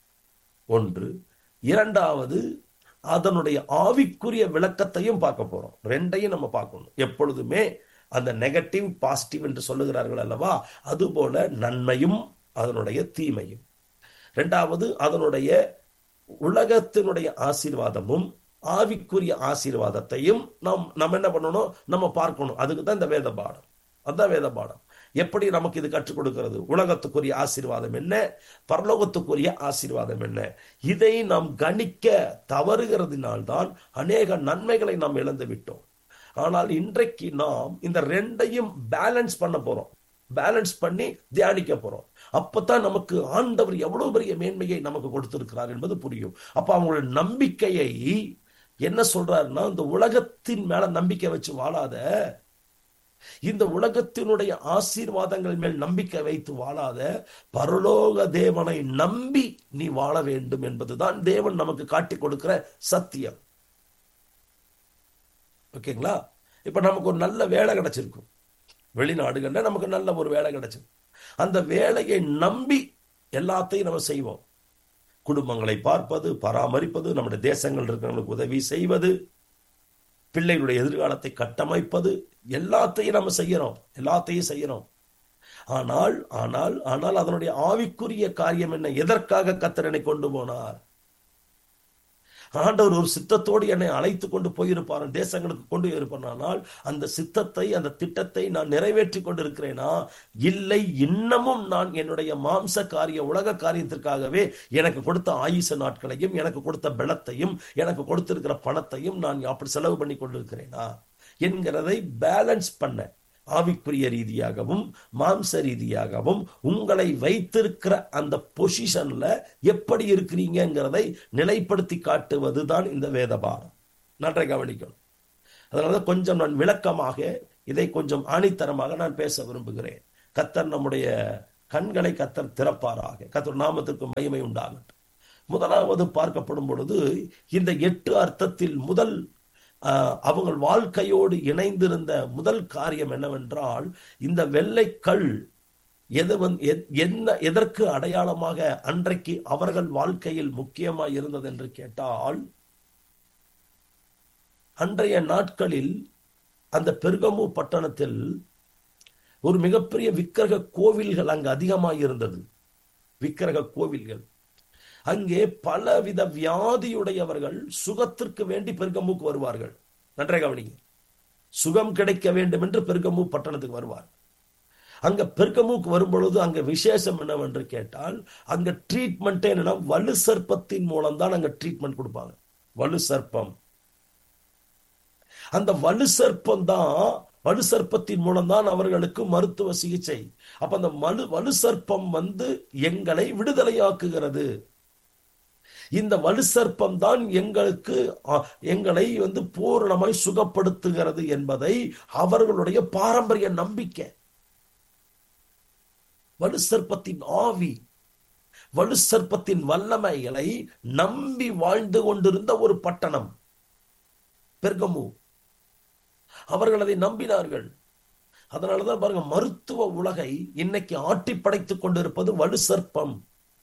ஒன்று. இரண்டாவது, அதனுடைய ஆவிக்குரிய விளக்கத்தையும் பார்க்க போறோம். ரெண்டையும் நம்ம பார்க்கணும். எப்பொழுதுமே அந்த நெகட்டிவ் பாசிட்டிவ் என்று சொல்லுகிறார்கள் அல்லவா, அதுபோல நன்மையும் அதனுடைய தீமையும். இரண்டாவது, அதனுடைய உலகத்தினுடைய ஆசீர்வாதமும் ஆவிக்குரிய ஆசீர்வாதத்தையும் நாம் நம்ம என்ன பண்ணணும், நம்ம பார்க்கணும். அதுக்கு தான் இந்த வேத பாடம். அதான் வேத பாடம். எப்படி நமக்கு இது கற்றுக் கொடுக்கிறது? உலகத்துக்குரிய ஆசீர்வாதம் என்ன, பரலோகத்துக்குரிய ஆசீர்வாதம் என்ன, இதை நாம் கணிக்க தவறுகிறதுனால்தான் அநேக நன்மைகளை நாம் இழந்து விட்டோம். ஆனால் இன்றைக்கு நாம் இந்த ரெண்டையும் பேலன்ஸ் பண்ண போறோம். பேலன்ஸ் பண்ணி தியானிக்க போறோம். அப்பதான் நமக்கு ஆண்டவர் எவ்வளவு பெரிய மேன்மையை நமக்கு கொடுத்திருக்கிறார் என்பது புரியும். அப்ப அவங்களுடைய நம்பிக்கையை என்ன சொல்றாருன்னா, இந்த உலகத்தின் மேல நம்பிக்கை வச்சு வாழாத, இந்த உலகத்தினுடைய ஆசீர்வாதங்கள் மேல் நம்பிக்கை வைத்து வாழாத, பரலோக தேவனை நம்பி நீ வாழ வேண்டும் என்பதுதான் தேவன் நமக்கு காட்டி கொடுக்கிற சத்தியம். ஓகேங்களா? இப்ப நமக்கு ஒரு நல்ல வேலை கிடைச்சிருக்கும், வெளிநாடுகள்ல நமக்கு நல்ல ஒரு வேலை கிடைச்சிருக்கும். அந்த வேலையை நம்பி எல்லாத்தையும் நம்ம செய்வோம். குடும்பங்களை பார்ப்பது, பராமரிப்பது, நம்முடைய தேசங்கள் இருக்கிறவங்களுக்கு உதவி செய்வது, பிள்ளைகளுடைய எதிர்காலத்தை கட்டமைப்பது, எல்லாத்தையும் நம்ம செய்யறோம் எல்லாத்தையும் செய்யறோம் ஆனால் ஆனால் ஆனால் அதனுடைய ஆவிக்குரிய காரியம் என்ன? எதற்காக கர்த்தர் என்னை கொண்டு போனார்? ஆண்டவர் ஒரு சித்தத்தோடு என்னை அழைத்து கொண்டு போயிருப்பார், தேசங்களுக்கு கொண்டு போயிருப்பானால் அந்த சித்தத்தை அந்த திட்டத்தை நான் நிறைவேற்றி கொண்டிருக்கிறேனா? இல்லை, இன்னமும் நான் என்னுடைய மாம்ச காரிய உலக காரியத்திற்காகவே எனக்கு கொடுத்த ஆயுச நாட்களையும் எனக்கு கொடுத்த பலத்தையும் எனக்கு கொடுத்திருக்கிற பணத்தையும் நான் அப்படி செலவு பண்ணி கொண்டிருக்கிறேனா என்கிறதை பேலன்ஸ் பண்ண, ஆவிக்குரிய ரீதியாகவும் மாம்ச ரீதியாகவும் உங்களை வைத்திருக்கிற அந்த பொசிஷன்ல எப்படி இருக்கிறீங்கிறதை நிலைப்படுத்தி காட்டுவதுதான் இந்த வேத பாடம். நன்றாக கவனிக்கணும். அதனால கொஞ்சம் நான் விளக்கமாக இதை கொஞ்சம் ஆணித்தரமாக நான் பேச விரும்புகிறேன். கர்த்தர் நம்முடைய கண்களை கர்த்தர் திறப்பாராக. கர்த்தர் நாமத்திற்கு மகிமை உண்டாகட்டும். முதலாவது பார்க்கப்படும் பொழுது இந்த எட்டு அர்த்தத்தில் முதல் அவங்க வாழ்க்கையோடு இணைந்திருந்த முதல் காரியம் என்னவென்றால், இந்த வெள்ளைக்கல் எது என்ன எதற்கு அடையாளமாக அன்றைக்கு அவர்கள் வாழ்க்கையில் முக்கியமாக இருந்தது என்று கேட்டால், அன்றைய நாட்களில் அந்த பெர்கமு பட்டணத்தில் ஒரு மிகப்பெரிய விக்கிரக கோவில்கள் அங்கு அதிகமாக இருந்தது. விக்கிரக கோவில்கள். அங்கே பலவித வியாதியுடையவர்கள் சுகத்திற்கு வேண்டி பெர்கமுக்கு வருவார்கள். நன்றாக கவனிங்க. சுகம் கிடைக்க வேண்டும் என்று பெர்கமு பட்டணத்துக்கு வருவார். அங்க பெர்கமுக்கு வரும்பொழுது அங்க விசேஷம் என்னவென்று கேட்டால், அங்க ட்ரீட்மெண்ட் என்னன்னா வலு சர்ப்பத்தின் மூலம் தான் அங்க ட்ரீட்மெண்ட் கொடுப்பாங்க. வலு சர்ப்பம். அந்த வலு சர்ப்பம் தான் வலு சர்ப்பத்தின் மூலம் தான் அவர்களுக்கு மருத்துவ சிகிச்சை. அப்ப அந்த மலு வலு சர்ப்பம் வந்து எங்களை விடுதலையாக்குகிறது. இந்த வலு சர்ப்பம் தான் எங்களுக்கு எங்களை வந்து பூரணமாய் சுகப்படுத்துகிறது என்பதை அவர்களுடைய பாரம்பரிய நம்பிக்கை. வலு சர்ப்பத்தின் ஆவி, வலு சர்ப்பத்தின் வல்லமைகளை நம்பி வாழ்ந்து கொண்டிருந்த ஒரு பட்டணம் பெர்கமு. அவர்கள் அதை நம்பினார்கள். அதனாலதான் பாருங்க, மருத்துவ உலகை இன்னைக்கு ஆட்டி படைத்துக் கொண்டிருப்பது வலு சர்ப்பம்.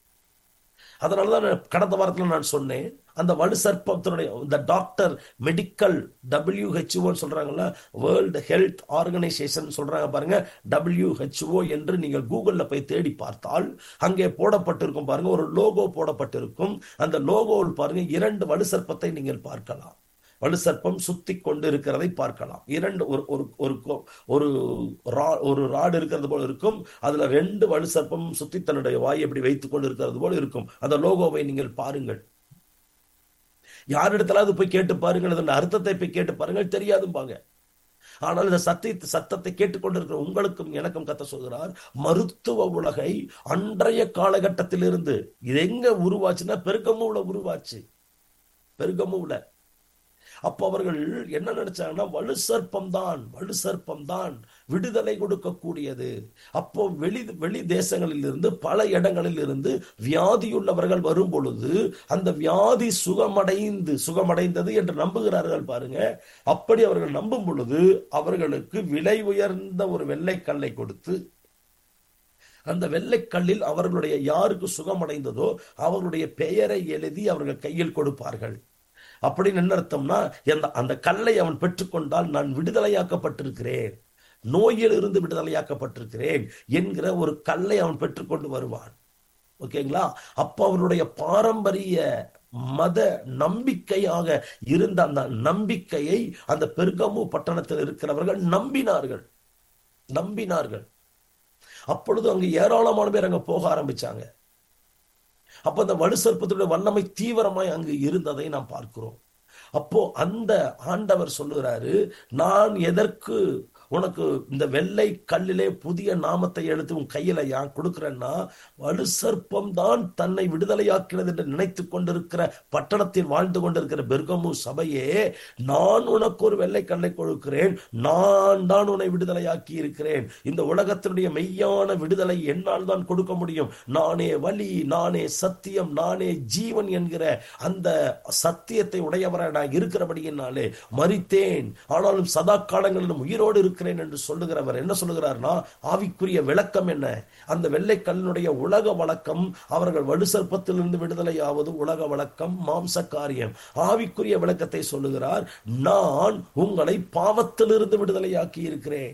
அதனாலதான் கடந்த வாரத்தில் நான் சொன்னேன், அந்த வலு சர்ப்பத்தினுடைய இந்த டாக்டர் மெடிக்கல் டபிள்யூஹெச்ஓ சொல்றாங்கல்ல, வேர்ல்டு ஹெல்த் ஆர்கனைசேஷன் சொல்றாங்க பாருங்க, டபிள்யூஹெச்ஓ என்று நீங்கள் கூகுள்ல போய் தேடி பார்த்தால் அங்கே போடப்பட்டிருக்கும் பாருங்க, ஒரு லோகோ போடப்பட்டிருக்கும். அந்த லோகோவில் பாருங்க இரண்டு வலு சர்ப்பத்தை நீங்கள் பார்க்கலாம். வலு சர்ப்பம் சுத்தி கொண்டு இருக்கிறதை பார்க்கலாம். இரண்டு ஒரு ஒரு ஒரு ஒரு ராடு இருக்கிறது போல இருக்கும். அதுல ரெண்டு வலு சர்ப்பம் சுத்தி தன்னுடைய வாயை எப்படி வைத்துக் கொண்டு இருக்கிறது போல இருக்கும். அந்த லோகோவை நீங்கள் பாருங்கள். யாரிடத்துல அது போய் கேட்டு பாருங்கள், அதன் அர்த்தத்தை போய் கேட்டு பாருங்கள், தெரியாதும்பாங்க. ஆனால் இந்த சத்திய சத்தத்தை கேட்டுக்கொண்டிருக்கிற உங்களுக்கும் எனக்கும் கர்த்தர் சொல்கிறார், மருத்துவ உலகை அன்றைய காலகட்டத்திலிருந்து இது எங்க உருவாச்சுன்னா பெர்கமுல உருவாச்சு. பெர்கமுல அப்போ அவர்கள் என்ன நினைச்சாங்கன்னா, வலு சர்ப்பம் தான் வலு சர்ப்பம் தான் விடுதலை கொடுக்கக்கூடியது. அப்போ வெளி வெளி தேசங்களில் இருந்து பல இடங்களில் இருந்து வியாதியுள்ளவர்கள் வரும் பொழுது அந்த வியாதி சுகமடைந்து சுகமடைந்தது என்று நம்புகிறார்கள் பாருங்க. அப்படி அவர்கள் நம்பும் பொழுது அவர்களுக்கு விலை உயர்ந்த ஒரு வெள்ளைக்கல்லை கொடுத்து, அந்த வெள்ளைக்கல்லில் அவர்களுடைய யாருக்கு சுகமடைந்ததோ அவர்களுடைய பெயரை எழுதி அவர்கள் கையில் கொடுப்பார்கள். அப்படின்னு என்ன அர்த்தம்னா, அந்த கல்லை அவன் பெற்றுக்கொண்டால் நான் விடுதலையாக்கப்பட்டிருக்கிறேன், நோயில் இருந்து விடுதலையாக்கப்பட்டிருக்கிறேன் என்கிற ஒரு கல்லை அவன் பெற்றுக்கொண்டு வருவான். ஓகேங்களா? அப்ப அவனுடைய பாரம்பரிய மத நம்பிக்கையாக இருந்த அந்த நம்பிக்கையை அந்த பெர்கமு பட்டணத்தில் இருக்கிறவர்கள் நம்பினார்கள் நம்பினார்கள் அப்பொழுது அங்கு ஏராளமான பேர் அங்க போக ஆரம்பிச்சாங்க. அப்ப அந்த வலு சர்ப்பத்துடைய வல்லமை தீவிரமாய் அங்கு இருந்ததை நாம் பார்க்கிறோம். அப்போ அந்த ஆண்டவர் சொல்லுகிறாரு, நான் எதற்கு உனக்கு இந்த வெள்ளை கல்லிலே புதிய நாமத்தை எடுத்து உன் கையில யான் கொடுக்கிறேன்னா, வலு சர்ப்பம் தான் தன்னை விடுதலையாக்கிறது என்று நினைத்து கொண்டிருக்கிற பட்டணத்தில் வாழ்ந்து கொண்டிருக்கிற பெர்கமு சபையே, நான் உனக்கு ஒரு வெள்ளை கல்லை கொடுக்கிறேன், நான் தான் உன்னை விடுதலையாக்கி இருக்கிறேன். இந்த உலகத்தினுடைய மெய்யான விடுதலை என்னால் தான் கொடுக்க முடியும். நானே வழி, நானே சத்தியம், நானே ஜீவன் என்கிற அந்த சத்தியத்தை உடையவராக நான் இருக்கிறபடியினாலே மரித்தேன், ஆனாலும் சதா காலங்களிலும் உயிரோடு இருக்கிறேன் என்று சொல்லுகிறவர் என்ன சொல்லுகிறார்னா, ஆவிக்குரிய விளக்கம் என்ன? அந்த வெள்ளை கல்லினுடைய உலக வழக்கம், அவர்கள் வலு சர்ப்பத்திலிருந்து விடுதலையாவது உலக வழக்கம், மாம்ச காரியம். ஆவிக்குரிய விளக்கத்தை சொல்லுகிறார், நான் உங்களை பாவத்திலிருந்து விடுதலையாக்கி இருக்கிறேன்,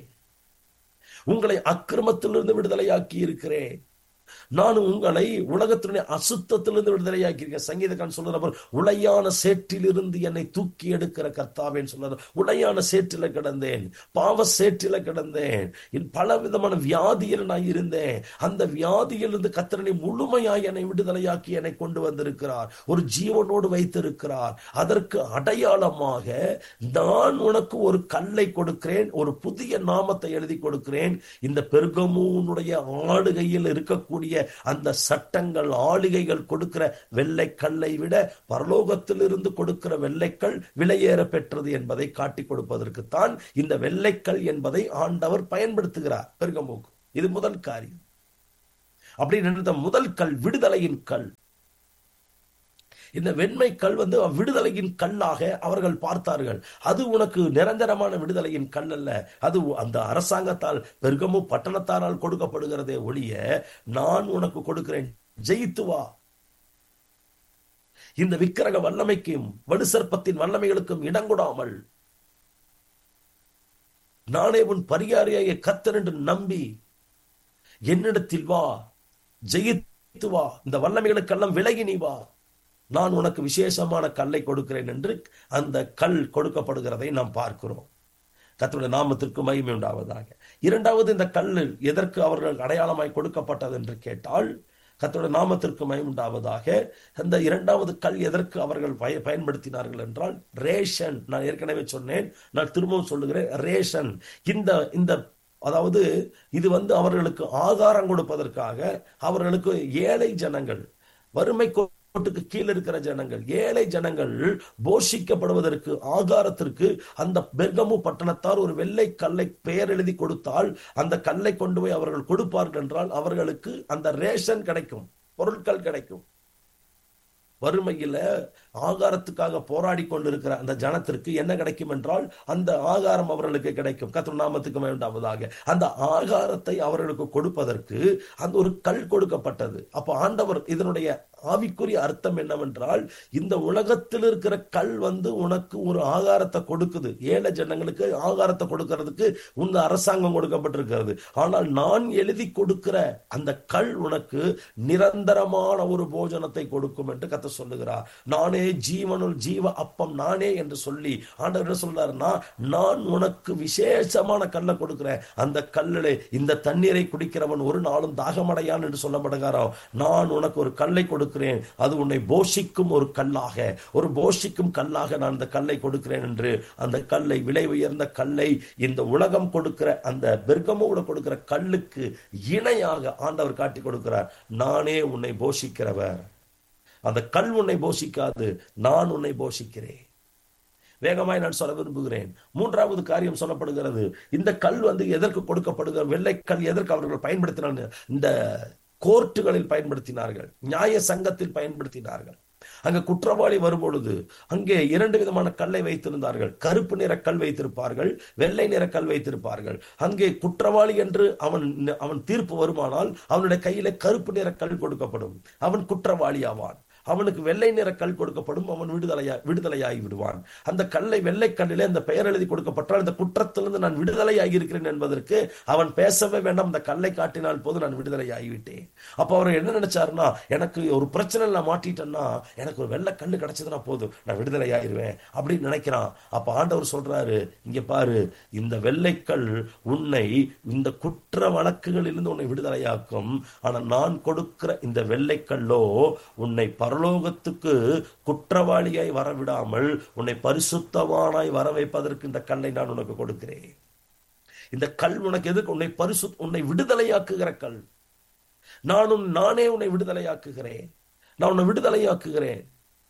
உங்களை அக்கிரமத்திலிருந்து விடுதலையாக்கி இருக்கிறேன், நான் உங்களை உலகத்தினுடைய அசுத்தத்திலிருந்து விடுதலையாக்கி இருக்கேன். சங்கீதக்காரன் சொல்றவர், உளையான சேற்றிலிருந்து என்னை தூக்கி எடுக்கிற கர்த்தாவேன்னு சொல்றார். உளையான சேற்றில கிடந்தேன், பாவ சேற்றில கிடந்தேன், பல விதமான வியாதியில் நான் இருந்தேன். அந்த வியாதியிலிருந்து கர்த்தர் முழுமையாய் என்னை விடுதலையாக்கி என்னை கொண்டு வந்திருக்கிறார், ஒரு ஜீவனோடு வைத்திருக்கிறார். அதற்கு அடையாளமாக நான் உனக்கு ஒரு கல்லை கொடுக்கிறேன், ஒரு புதிய நாமத்தை எழுதி கொடுக்கிறேன். இந்த பெர்கமுனுடைய ஆளுகையில் இருக்கக்கூடிய இருக்கக்கூடிய அந்த சட்டங்கள் ஆளுகைகள் கொடுக்கிற வெள்ளைக்கல்லை விட பரலோகத்திலிருந்து கொடுக்கிற வெள்ளைக்கல் விலையேற பெற்றது என்பதை காட்டி கொடுப்பதற்குத்தான் இந்த வெள்ளைக்கல் என்பதை ஆண்டவர் பயன்படுத்துகிறார் பெர்கமுக்கு. இது முதல் காரியம். அப்படி முதல் கல் விடுதலையின் கல். இந்த வெண்மை கல் வந்து விடுதலையின் கல்லாக அவர்கள் பார்த்தார்கள். அது உனக்கு நிரந்தரமான விடுதலையின் கல் அல்ல, அது அந்த அரசாங்கத்தால் பெர்கமு பட்டணத்தாரால் கொடுக்கப்படுகிறதே ஒழிய நான் உனக்கு கொடுக்கிறேன், ஜெயித்து வா. இந்த விக்கிரக வல்லமைக்கும் வலுசற்பத்தின் வல்லமைகளுக்கும் இடங்கொடாமல் நானே உன் பரிகாரியாகிய கர்த்தர் என்று நம்பி என்னிடத்தில் வா, ஜெயித்து வா, இந்த வல்லமைகளுக்கெல்லாம் விலகி நீ வா, நான் உனக்கு விசேஷமான கல்லை கொடுக்கிறேன் என்று அந்த கல் கொடுக்கப்படுகிறதை நாம் பார்க்கிறோம். கர்த்தருடைய நாமத்திற்கு மகிமை உண்டாவதாக. இரண்டாவது, இந்த கல் எதற்கு அவர்கள் அடையாளமாய் கொடுக்கப்பட்டது என்று கேட்டால், கர்த்தருடைய நாமத்திற்கு மகிமை உண்டாவதாக, அந்த இரண்டாவது கல் எதற்கு அவர்கள் பயன்படுத்தினார்கள் என்றால் ரேஷன். நான் ஏற்கனவே சொன்னேன், நான் திரும்பவும் சொல்லுகிறேன், ரேஷன். இந்த இந்த அதாவது இது வந்து அவர்களுக்கு ஆகாரம் கொடுப்பதற்காக, அவர்களுக்கு ஏழை ஜனங்கள், வறுமை கோட்டுக்கு கீழே இருக்கிற ஜனங்கள், ஏழை ஜனங்கள் போஷிக்கப்படுவதற்கு, ஆகாரத்திற்கு அந்த பெர்கமு பட்டணத்தார் ஒரு வெள்ளை கல்லை பெயர் எழுதி கொடுத்தால் அந்த கல்லை கொண்டு போய் அவர்கள் கொடுப்பார்கள் என்றால் அவர்களுக்கு அந்த ரேஷன் கிடைக்கும், பொருட்கள் கிடைக்கும். வறுமையில ஆகாரத்துக்காக போராடி கொண்டிருக்கிற அந்த ஜனத்திற்கு என்ன கிடைக்கும் என்றால் அந்த ஆகாரம் அவர்களுக்கு கிடைக்கும். கர்த்தர் நாமத்துக்கு வேண்டாவதாக அந்த ஆகாரத்தை அவர்களுக்கு கொடுப்பதற்கு அந்த ஒரு கல் கொடுக்கப்பட்டது. அப்ப ஆண்டவர் இதனுடைய ஆவிக்குரிய அர்த்தம் என்னவென்றால், இந்த உலகத்தில் இருக்கிற கல் வந்து உனக்கு ஒரு ஆகாரத்தை கொடுக்குது, ஏழை ஜனங்களுக்கு ஆகாரத்தை கொடுக்கிறதுக்கு உங்க அரசாங்கம் கொடுக்கப்பட்டிருக்கிறது. ஆனால் நான் எழுதி கொடுக்கிற அந்த கல் உனக்கு நிரந்தரமான ஒரு போஜனத்தை கொடுக்கும் என்று கர்த்தர் சொல்லுகிறார். நானே ஜீவனுள் ஜீவ அப்பம் நானே என்று சொல்லி ஆண்டவர் என்ன சொல்றாருன்னா, நான் உனக்கு விசேஷமான கல்லை கொடுக்கிறேன். அந்த கல்லிலே இந்த தண்ணீரை குடிக்கிறவன் ஒரு நாளும் தாகமடையான் என்று சொல்லப்படுகிறான். நான் உனக்கு ஒரு கல்லை கொடுக்கிறேன், அது உன்னை போஷிக்கும் ஒரு கல்லாக, ஒரு போஷிக்கும் கல்லாக நான் இந்த கல்லை கொடுக்கிறேன் என்று அந்த கல்லை, விலை உயர்ந்த கல்லை, இந்த உலகம் கொடுக்கிற அந்த பெர்கமோட கொடுக்கிற கல்லுக்கு இணையாக ஆண்டவர் காட்டி கொடுக்கிறார். நானே உன்னை போஷிக்கிறவர், அந்த கல் உன்னை போஷிக்காது, நான் உன்னை போஷிக்கிறேன். வேகமாய் நான் சொல்ல விரும்புகிறேன். மூன்றாவது காரியம் சொல்லப்படுகிறது. இந்த கல் வந்து எதற்கு கொடுக்கப்படுகிற, வெள்ளைக்கல் எதற்கு அவர்கள் பயன்படுத்தினார்கள்? இந்த கோர்ட்டுகளில் பயன்படுத்தினார்கள், நியாய சங்கத்தில் பயன்படுத்தினார்கள். அங்க குற்றவாளி வரும்பொழுது அங்கே இரண்டு விதமான கல்லை வைத்திருந்தார்கள். கருப்பு நிற கல் வைத்திருப்பார்கள், வெள்ளை நிற கல் வைத்திருப்பார்கள். அங்கே குற்றவாளி என்று அவன் அவன் தீர்ப்பு வருமானால் அவனுடைய கையில கருப்பு நிற கல் கொடுக்கப்படும், அவன் குற்றவாளி ஆவான். அவனுக்கு வெள்ளை நிற கல் கொடுக்கப்படும், அவன் விடுதலையா விடுதலையாகி விடுவான். அந்த கல்லை, வெள்ளை கல்லிலே அந்த பெயர் எழுதி கொடுக்கப்பட்டால் இந்த குற்றத்திலிருந்து நான் விடுதலையாகி இருக்கிறேன் என்பதற்கு அவன் பேசவே வேண்டாம், அந்த கல்லை காட்டினால் போது நான் விடுதலை ஆகிவிட்டேன். அப்ப அவர் என்ன நினைச்சாருன்னா, எனக்கு ஒரு பிரச்சனை நான் மாட்டிட்டேன்னா எனக்கு ஒரு வெள்ளை கல் கிடைச்சதுன்னா போதும், நான் விடுதலை ஆகிடுவேன் அப்படின்னு நினைக்கிறான். அப்ப ஆண்டவர் சொல்றாரு, இங்க பாரு, இந்த வெள்ளைக்கல் உன்னை இந்த குற்ற வழக்குகளிலிருந்து உன்னை விடுதலையாக்கும். ஆனா நான் கொடுக்கிற இந்த வெள்ளைக்கல்லோ உன்னை பரலோகத்துக்கு குற்றவாளியாய் வரவிடாமல் உன்னை பரிசுத்தவானாய் வர வைப்பதற்கு இந்த கல்லை நான் உனக்கு கொடுக்கிறேன். இந்த கல் உனக்கு எதுக்கு? உன்னை பரிசு உன்னை விடுதலையாக்குகிற கல். நானும் நானே உன்னை விடுதலையாக்குகிறேன், நான் உன்னை விடுதலையாக்குகிறேன்.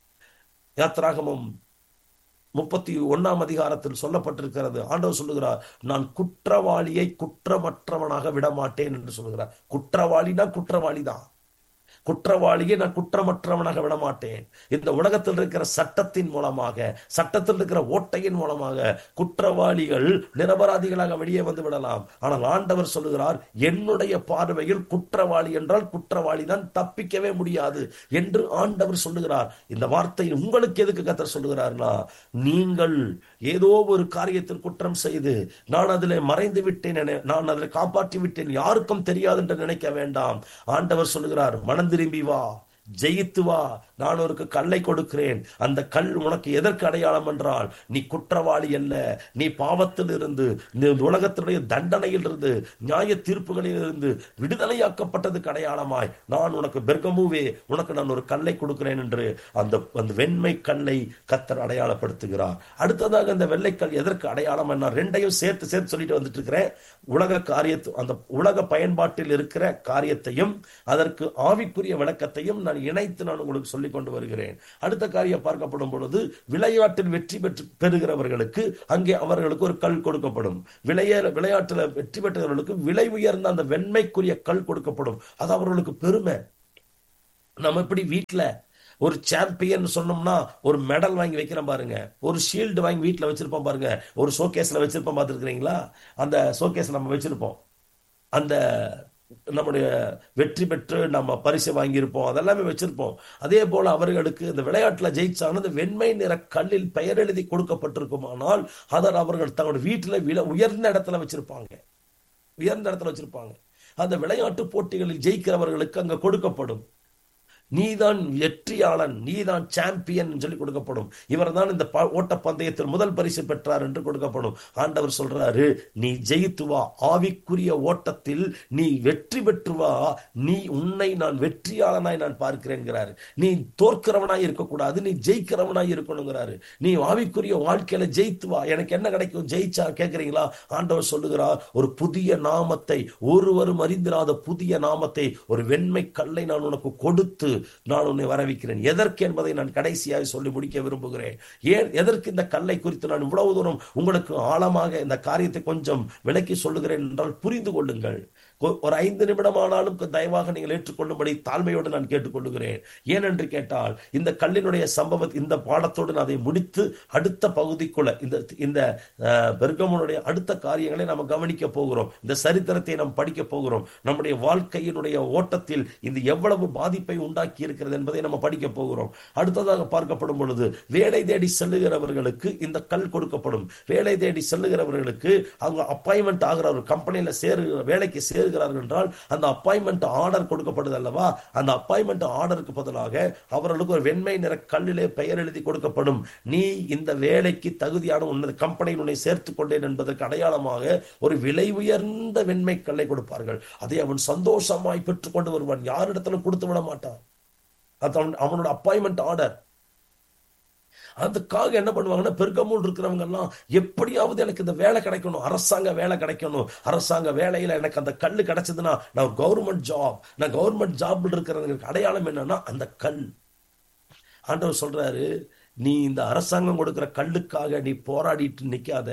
யாத்திராகமம் முப்பத்தி ஒன்னாம் அதிகாரத்தில் சொல்லப்பட்டிருக்கிறது. ஆண்டவர் சொல்லுகிறார், நான் குற்றவாளியை குற்றமற்றவனாக விடமாட்டேன் என்று சொல்லுகிறார். குற்றவாளினா குற்றவாளிதான், குற்றவாளியை நான் குற்றமற்றவனாக விடமாட்டேன். இந்த உலகத்தில் இருக்கிற சட்டத்தின் மூலமாக, சட்டத்தில் இருக்கிற ஓட்டையின் மூலமாக குற்றவாளிகள் நிரபராதிகளாக வெளியே வந்து விடலாம். ஆனால் ஆண்டவர் சொல்லுகிறார், என்னுடைய பார்வையில் குற்றவாளி என்றால் குற்றவாளி தான், தப்பிக்கவே முடியாது என்று ஆண்டவர் சொல்லுகிறார். இந்த வார்த்தை உங்களுக்கு எதுக்கு கர்த்தர் சொல்லுகிறார்னா, நீங்கள் ஏதோ ஒரு காரியத்தில் குற்றம் செய்து நான் அதில் மறைந்து விட்டேன், நான் அதில் காப்பாற்றி விட்டேன், யாருக்கும் தெரியாது என்று நினைக்க வேண்டாம். ஆண்டவர் சொல்லுகிறார், மனம் திரும்பி வா, ஜெயித்து வா, நான் ஒரு கல்லை கொடுக்கிறேன். அந்த கல் உனக்கு எதற்கு அடையாளம் என்றால், நீ குற்றவாளி அல்ல, நீ பாவத்தில் இருந்து, நீ உலகத்தினுடைய தண்டனையில் இருந்து, நியாய தீர்ப்புகளில் இருந்து விடுதலையாக்கப்பட்டதுக்கு அடையாளமாய் நான் உனக்கு பெர்கமுவே உனக்கு நான் ஒரு கல்லை கொடுக்கிறேன் என்று அந்த அந்த வெண்மை கல்லை கர்த்தர் அடையாளப்படுத்துகிறார். அடுத்ததாக அந்த வெள்ளைக்கல் எதற்கு அடையாளம் என்ன, ரெண்டையும் சேர்த்து சேர்த்து சொல்லிட்டு வந்துட்டு இருக்கிறேன். உலக காரியத்து அந்த உலக பயன்பாட்டில் இருக்கிற காரியத்தையும் அதற்கு ஆவிக்குரிய விளக்கத்தையும் நான் இணைத்து நான் உங்களுக்கு சொல்லிக் கொண்டு வருகிறேன். அடுத்த காரியம் பார்க்கப்படும் பொழுது, விளையாட்டில் வெற்றி பெற்று பெறுகிறவர்களுக்கு அங்கே அவர்களுக்கு ஒரு கல் கொடுக்கப்படும். விளைய விளையாட்டில் வெற்றி பெற்றவர்களுக்கு விலை உயர்ந்த அந்த வெண்மைக்குரிய கல் கொடுக்கப்படும். அது அவர்களுக்கு பெருமை. நம்ம எப்படி வீட்டுல ஒரு சாம்பியன் சொன்னோம்னா ஒரு மெடல் வாங்கி வைக்கிறோம் பாருங்க, ஒரு ஷீல்டு வாங்கி வீட்டுல வச்சிருப்போம் பாருங்க, ஒரு ஷோகேஸ்ல வச்சிருப்போம், பார்த்துருக்கிறீங்களா? அந்த ஷோகேஸ் நம்ம வச்சிருப்போம். அந்த நம்முடைய வெற்றி பெற்று நம்ம பரிசு வாங்கியிருப்போம், அதெல்லாமே வச்சிருப்போம். அதே போல அவர்களுக்கு இந்த விளையாட்டுல ஜெயிச்சானது வெண்மை நிற கல்லில் பெயர் எழுதி கொடுக்கப்பட்டிருக்குமானால் அதை அவர்கள் தங்களுடைய வீட்டுல வில உயர்ந்த இடத்துல வச்சிருப்பாங்க, உயர்ந்த இடத்துல வச்சிருப்பாங்க. அந்த விளையாட்டு போட்டிகளில் ஜெயிக்கிறவர்களுக்கு அங்க கொடுக்கப்படும். நீதான் வெற்றியாளன், நீதான் சாம்பியன் சொல்லி கொடுக்கப்படும். இவர் தான் இந்த ஓட்ட பந்தயத்தில் முதல் பரிசு பெற்றார் என்று கொடுக்கப்படும். ஆண்டவர் சொல்றாரு, நீ ஜெயித்து வா, ஆவிக்குரிய ஓட்டத்தில் நீ வெற்றி பெற்று வா, நீ உன்னை நான் வெற்றியாளனாய் நான் பார்க்கிறேன்கிறாரு. நீ தோற்கிறவனாய் இருக்கக்கூடாது, நீ ஜெயிக்கிறவனாய் இருக்கணுங்கிறாரு. நீ ஆவிக்குரிய வாழ்க்கையில ஜெயித்து வா. எனக்கு என்ன கிடைக்கும் ஜெயிச்சா கேட்கிறீங்களா? ஆண்டவர் சொல்லுகிறார், ஒரு புதிய நாமத்தை, ஒருவரும் அறிந்திராத புதிய நாமத்தை, ஒரு வெண்மை கல்லை நான் உனக்கு கொடுத்து நான் உன்னை வரவிக்கிறேன். எதற்கு என்பதை நான் கடைசியாக சொல்லி முடிக்க விரும்புகிறேன். ஏன் எதற்கு இந்த கல்லை குறித்து நான் இவ்வளவு தூரம் உங்களுக்கு ஆழமாக இந்த காரியத்தை கொஞ்சம் விளக்கி சொல்லுகிறேன் என்றால் புரிந்து கொள்ளுங்கள். ஒரு ஐந்து நிமிடம் ஆனாலும் தயவாக நீங்கள் ஏற்றுக்கொள்ளும்படி தாழ்மையோடு நான் கேட்டுக்கொள்ளுகிறேன். ஏனென்று கேட்டால், இந்த கல்லினுடைய சம்பவத்தை இந்த பாடத்தோடு நான் அதை முடித்து அடுத்த பகுதிக்குள்ள இந்த இந்த பெர்கமுனுடைய அடுத்த காரியங்களை நாம் கவனிக்க போகிறோம். இந்த சரித்திரத்தை நாம் படிக்க போகிறோம். நம்முடைய வாழ்க்கையினுடைய ஓட்டத்தில் இந்த எவ்வளவு பாதிப்பை உண்டாக்கி இருக்கிறது என்பதை நம்ம படிக்க போகிறோம். அடுத்ததாக பார்க்கப்படும் பொழுது, வேலை தேடி செல்லுகிறவர்களுக்கு இந்த கல் கொடுக்கப்படும். வேலை தேடி செல்லுகிறவர்களுக்கு அவங்க அப்பாயின்மெண்ட் ஆகிற ஒரு கம்பெனியில சேரு வேலைக்கு சேரு என்றால் அந்த அப்பாயின்மெண்ட் ஆர்டர் கொடுக்கப்படுது அல்லவா? அந்த அப்பாயின்மெண்ட் ஆர்டருக்கு பதிலாக அவர்களுக்கு ஒரு வெண்மை நிற கல்லிலே பெயர் எழுதி கொடுக்கப்படும். நீ இந்த வேலைக்கு தகுதியான உன்னத கம்பெனியில் உன்னை சேர்த்துக் கொண்டேன் என்பதற்கு அடையாளமாக ஒரு விலை உயர்ந்த வெண்மை கல்லை கொடுப்பார்கள். அதை அவன் சந்தோஷமாய் பெற்றுக் கொண்டு வருவான். யாரிடத்திலும் கொடுத்து விட மாட்டான். அது அவனோட அப்பாயின்மெண்ட் ஆர்டர். அதுக்காக என்ன பண்ணுவாங்கன்னா, பெர்கமுல் இருக்கிறவங்க எல்லாம் எப்படியாவது எனக்கு இந்த வேலை கிடைக்கணும், அரசாங்க வேலை கிடைக்கணும், அரசாங்க வேலையில எனக்கு அந்த கல் கிடைச்சதுன்னா நான் கவர்மெண்ட் ஜாப், நான் கவர்மெண்ட் ஜாப் இருக்கிறதுக்கு அடையாளம் என்னன்னா அந்த கல். ஆண்டவர் சொல்றாரு, நீ இந்த அரசாங்கம் கொடுக்கிற கல்லுக்காக நீ போராடிட்டு நிக்காத,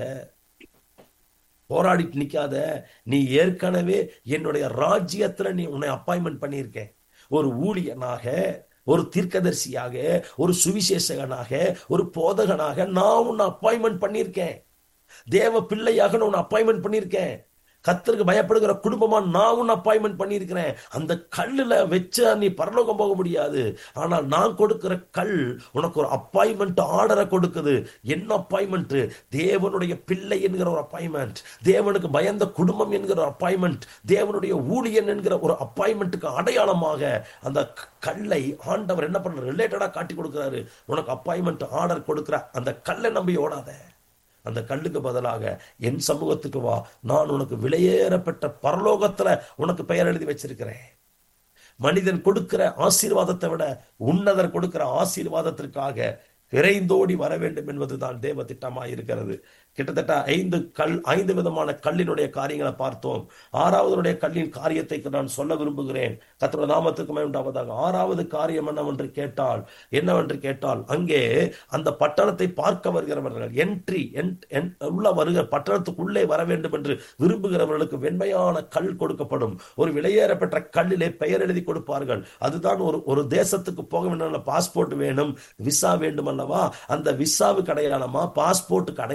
போராடிட்டு நிக்காத. நீ ஏற்கனவே என்னுடைய ராஜ்யத்துல நீ உன்னை அப்பாயின்மெண்ட் பண்ணியிருக்க. ஒரு ஊழியனாக, ஒரு தீர்க்கதரிசியாக, ஒரு சுவிசேஷகனாக, ஒரு போதகனாக நான் உன்னை அப்பாயின்மெண்ட் பண்ணியிருக்கேன். தேவ பிள்ளையாக நான் உன்னை அப்பாயின்மெண்ட் பண்ணியிருக்கேன். கர்த்தருக்கு பயப்படுகிற குடும்பமா நான் உன்னை அப்பாயின்மெண்ட் பண்ணியிருக்கிறேன். அந்த கல்லுல வச்ச நீ பரலோகம் போக முடியாது. ஆனால் நான் கொடுக்கிற கல் உனக்கு ஒரு அப்பாயின்மெண்ட் ஆர்டரை கொடுக்குது. என்ன அப்பாயின்மெண்ட்? தேவனுடைய பிள்ளை என்கிற ஒரு அப்பாயின்மெண்ட், தேவனுக்கு பயந்த குடும்பம் என்கிற ஒரு அப்பாயின்மெண்ட், தேவனுடைய ஊழியன் என்கிற ஒரு அப்பாயின்மெண்ட்டுக்கு அடையாளமாக அந்த கல்லை ஆண்டவர் என்ன பண்ற ரிலேட்டடா காட்டி கொடுக்கிறாரு. உனக்கு அப்பாயின்மெண்ட் ஆர்டர் கொடுக்கிற அந்த கல்லை நம்பி ஓடாத. அந்த கல்லுக்கு பதிலாக என் சமூகத்துக்கு வா, நான் உனக்கு விலையேறப்பட்ட பரலோகத்துல உனக்கு பெயர் எழுதி வச்சிருக்கிறேன். மனிதன் கொடுக்கிற ஆசீர்வாதத்தை விட உன்னதர் கொடுக்கிற ஆசீர்வாதத்திற்காக விரைந்தோடி வர வேண்டும் என்பதுதான் தேவ திட்டமாக இருக்கிறது. கிட்டத்தட்ட ஐந்து கல் ஐந்து விதமான கல்லினுடைய காரியங்களை பார்த்தோம். ஆறாவதுடைய கல்லின் காரியத்தை நான் சொல்ல விரும்புகிறேன். கர்த்தருடைய நாமத்துக்கு மகிமை உண்டாவதாக. ஆறாவது காரியம் என்னவென்று கேட்டால் என்னவென்று கேட்டால் அங்கே அந்த பட்டணத்தை பார்க்க வருகிறவர்கள், என்ட்ரி உள்ள வருகிற பட்டணத்துக்குள்ளே வர வேண்டும் என்று விரும்புகிறவர்களுக்கு வெண்மையான கல் கொடுக்கப்படும். ஒரு விலையேறப்பட்ட கல்லிலே பெயர் எழுதி கொடுப்பார்கள். அதுதான் ஒரு ஒரு தேசத்துக்கு போக வேண்டும், பாஸ்போர்ட் வேணும், விசா வேண்டும் அல்லவா? அந்த விசாவுக்கு அடையாளமா, பாஸ்போர்ட்டுக்கு அடையாளமா,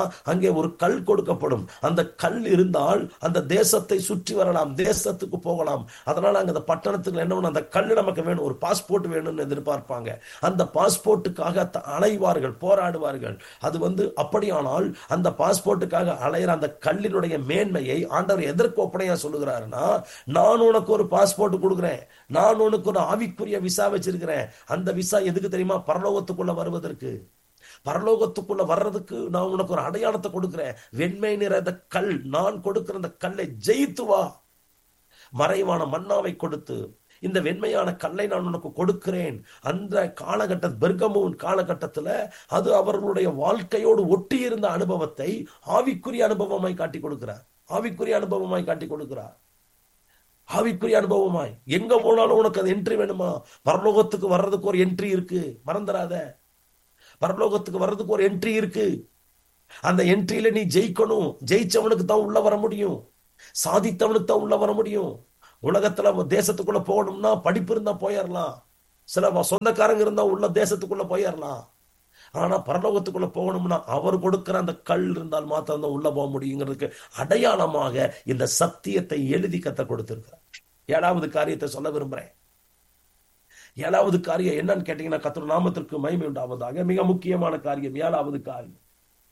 அங்கே ஒரு கல் கொடுக்கப்படும். அந்த கல் இருந்தால் அந்த தேசத்தை சுற்றி வரலாம், தேசத்துக்கு போகலாம். அதனால அங்க அந்த பட்டணத்துக்கு என்ன வேணும், அந்த கல் நமக்கு வேணும், ஒரு பாஸ்போர்ட் வேணும்னு எதிர்பார்ப்பாங்க. அந்த பாஸ்போர்ட்டுக்காக அலைவார்கள், போராடுவார்கள். அது வந்து அப்படியானால் அந்த பாஸ்போர்ட்டுக்காக அலையிற அந்த கல்லினுடைய மேன்மையை ஆண்டவர் எதற்கு ஒப்பனையா சொல்லுகிறாருன்னா, நான் உனக்கு ஒரு பாஸ்போர்ட் கொடுக்கிறேன், நான் உனக்கு ஒரு ஆவிக்குரிய விசா வச்சிருக்கிறேன். அந்த விசா எதுக்கு தெரியுமா? பரலோகத்துக்குள்ள வருவதற்கு. பரலோகத்துக்குள்ள வர்றதுக்கு நான் உனக்கு ஒரு அடையாளத்தை கொடுக்கிறேன். வெண்மை நிற அந்த கல், நான் கொடுக்கிற அந்த கல்லை ஜெயித்து வா. மறைவான மன்னாவை கொடுத்து இந்த வெண்மையான கல்லை நான் உனக்கு கொடுக்கிறேன். அந்த காலகட்ட பெர்கமுவின் காலகட்டத்தில் அது அவர்களுடைய வாழ்க்கையோடு ஒட்டி இருந்த அனுபவத்தை ஆவிக்குரிய அனுபவமாய் காட்டி கொடுக்கிறார். ஆவிக்குரிய அனுபவமாய் காட்டி கொடுக்கிறார். ஆவிக்குரிய அனுபவமாய் எங்க போனாலும் உனக்கு அது என்ட்ரி வேணுமா? பரலோகத்துக்கு வர்றதுக்கு ஒரு என்ட்ரி இருக்கு, மறந்துடாத. பரலோகத்துக்கு வர்றதுக்கு ஒரு என்ட்ரி இருக்கு. அந்த என்ட்ரியில நீ ஜெயிக்கணும். ஜெயிச்சவனுக்கு தான் உள்ள வர முடியும், சாதித்தவனுக்கு தான் உள்ள வர முடியும். உலகத்துல தேசத்துக்குள்ள போகணும்னா படிப்பு இருந்தா போயிடலாம், சில சொந்தக்காரங்க இருந்தா உள்ள தேசத்துக்குள்ள போயிடலாம். ஆனா பரலோகத்துக்குள்ள போகணும்னா அவர் கொடுக்கிற அந்த கல் இருந்தால் மாத்திரம் தான் உள்ள போக முடியுங்கிறதுக்கு அடையாளமாக இந்த சத்தியத்தை எழுதி கத்த கொடுத்திருக்கிறார். ஏழாவது காரியத்தை சொல்ல விரும்புறேன். ஏழாவது காரியம் என்னன்னு கேட்டீங்கன்னா, கர்த்தர் நாமத்திற்கு மகிமை உண்டாவதாக, மிக முக்கியமான காரியம். ஏழாவது காரியம்,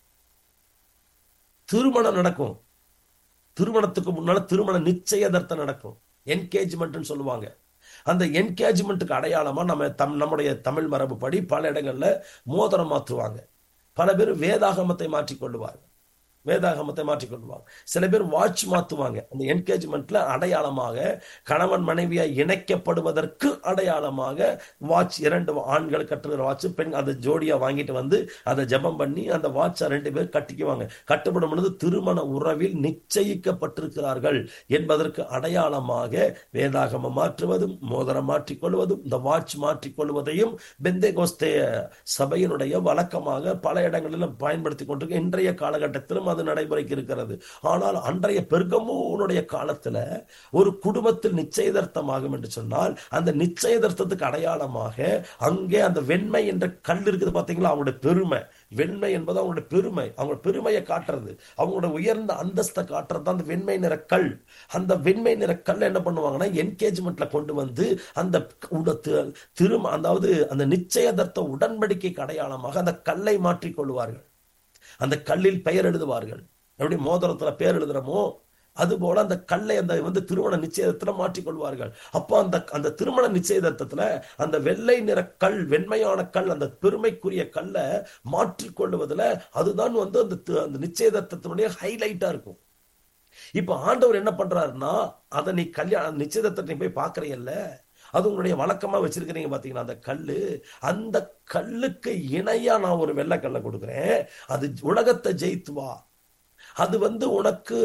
திருமணம் நடக்கும். திருமணத்துக்கு முன்னால திருமண நிச்சயதார்த்தம் நடக்கும், என்கேஜ்மெண்ட் சொல்லுவாங்க. அந்த என்கேஜ்மெண்ட்டுக்கு அடையாளமா நம்ம தம் நம்முடைய தமிழ் மரபு படி பல இடங்கள்ல மோதிரம் மாற்றுவாங்க. பல பேர் வேதாகமத்தை மாற்றிக்கொள்ளுவாங்க, வேதாகமத்தை மாற்றிக்கொள்வாங்க. சில பேர் வாட்ச் மாத்துவாங்க. அந்த என்கேஜ்மெண்ட்ல அடையாளமாக கணவன் மனைவியா இணைக்கப்படுவதற்கு அடையாளமாக வாட்ச், இரண்டு ஆண்கள் கட்டுகிற வாட்ச், பெண் அதை ஜோடியா வாங்கிட்டு வந்து அதை ஜெபம் பண்ணி அந்த வாட்சை ரெண்டு பேர் கட்டிக்குவாங்க. கட்டுப்படும் பொழுது திருமண உறவில் நிச்சயிக்கப்பட்டிருக்கிறார்கள் என்பதற்கு அடையாளமாக வேதாகமம் மாற்றுவதும் மோதிரம் மாற்றிக்கொள்வதும் இந்த வாட்ச் மாற்றிக்கொள்வதையும் பெந்தேகோஸ்தே சபையினுடைய வழக்கமாக பல இடங்களிலும் பயன்படுத்தி கொண்டிருக்க இன்றைய காலகட்டத்திலும் அது நடைமுறைக்கு இருக்கிறது. ஆனால் அன்றைய பெர்கமுனுடைய காலத்துல ஒரு குடும்பத்தில் நிச்சயதார்த்தமாகும் என்று சொன்னால் அந்த நிச்சயதார்த்தத்துக்கு அடையாளமாக அங்கே அந்த வெண்மை என்ற கல் இருக்குது பாத்தீங்களா, அவங்களுடைய பெருமை. வெண்மை என்பது அவங்களுடைய பெருமை, அவங்க பெருமையை காட்டுறது, அவங்களோட உயர்ந்த அந்தஸ்தை காட்டுறது அந்த வெண்மை நிற கல். அந்த வெண்மை நிற கல் என்ன பண்ணுவாங்கன்னா என்கேஜ்மெண்ட்ல கொண்டு வந்து அந்த திரும அதாவது அந்த நிச்சயதார்த்த உடன்படிக்கைக்கு அடையாளமாக அந்த கல்லை மாற்றிக் கொள்வார்கள். அந்த கல்லில் பெயர் எழுதுவார்கள். எப்படி மோதிரத்துல பெயர் எழுதுறமோ அதுபோல அந்த கல்லை அந்த வந்து திருமண நிச்சயத்துல மாற்றிக்கொள்வார்கள். அப்போ அந்த அந்த திருமண நிச்சயத்துல அந்த வெள்ளை நிற கல், வெண்மையான கல், அந்த பெருமைக்குரிய கல்லை மாற்றிக்கொள்வதுல அதுதான் வந்து அந்த அந்த நிச்சயத்தினுடைய ஹைலைட்டா இருக்கும். இப்ப ஆண்டவர் என்ன பண்றாருன்னா, அதை நீ கல்யாண நிச்சயத்தை நீ போய் பாக்குறீல்ல, அது உங்களுடைய வழக்கமா வச்சிருக்கிறீங்க பாத்தீங்கன்னா அந்த கல்லு, அந்த கல்லுக்கு இணையா நான் ஒரு வெள்ளை கல்லை கொடுக்கிறேன். அது உலகத்தை ஜெயித்து வா. அது வந்து உனக்கு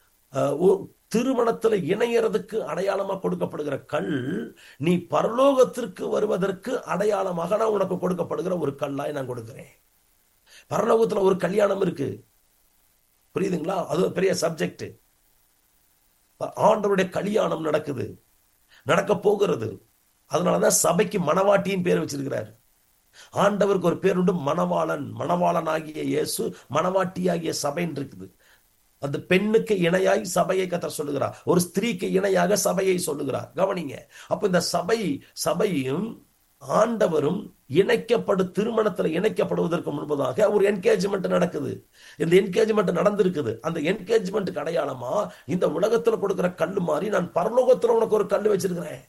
திருமணத்துல இணையறதுக்கு அடையாளமா கொடுக்கப்படுகிற கல், நீ பரலோகத்திற்கு வருவதற்கு அடையாளமாக நான் உனக்கு கொடுக்கப்படுகிற ஒரு கல்லாய் நான் கொடுக்கிறேன். பரலோகத்துல ஒரு கல்யாணம் இருக்கு, புரியுதுங்களா? அது ஒரு பெரிய சப்ஜெக்ட். ஆண்டவருடைய கல்யாணம் நடக்குது, நடக்க போகிறது. அதனாலதான் சபைக்கு மணவாட்டியின் பேர் வச்சிருக்கிறார். ஆண்டவருக்கு ஒரு பேர் உண்டு, மணவாளன். மணவாளன் ஆகிய இயேசு, மணவாட்டி ஆகிய சபைன்னு இருக்குது. அந்த பெண்ணுக்கு இணையாய் சபையை கர்த்தர் சொல்லுகிறார், ஒரு ஸ்திரீக்கு இணையாக சபையை சொல்லுகிறார். கவனிங்க, அப்ப இந்த சபை சபையும் ஆண்டவரும் இணைக்கப்படு திருமணத்துல இணைக்கப்படுவதற்கு முன்பதாக ஒரு என்கேஜ்மெண்ட் நடக்குது. இந்த என்கேஜ்மெண்ட் நடந்திருக்குது. அந்த என்கேஜ்மெண்ட்டுக்கு அடையாளமா இந்த உலகத்துல கொடுக்கிற கல்லு மாதிரி நான் பரலோகத்துல உனக்கு ஒரு கல் வச்சிருக்கிறேன்.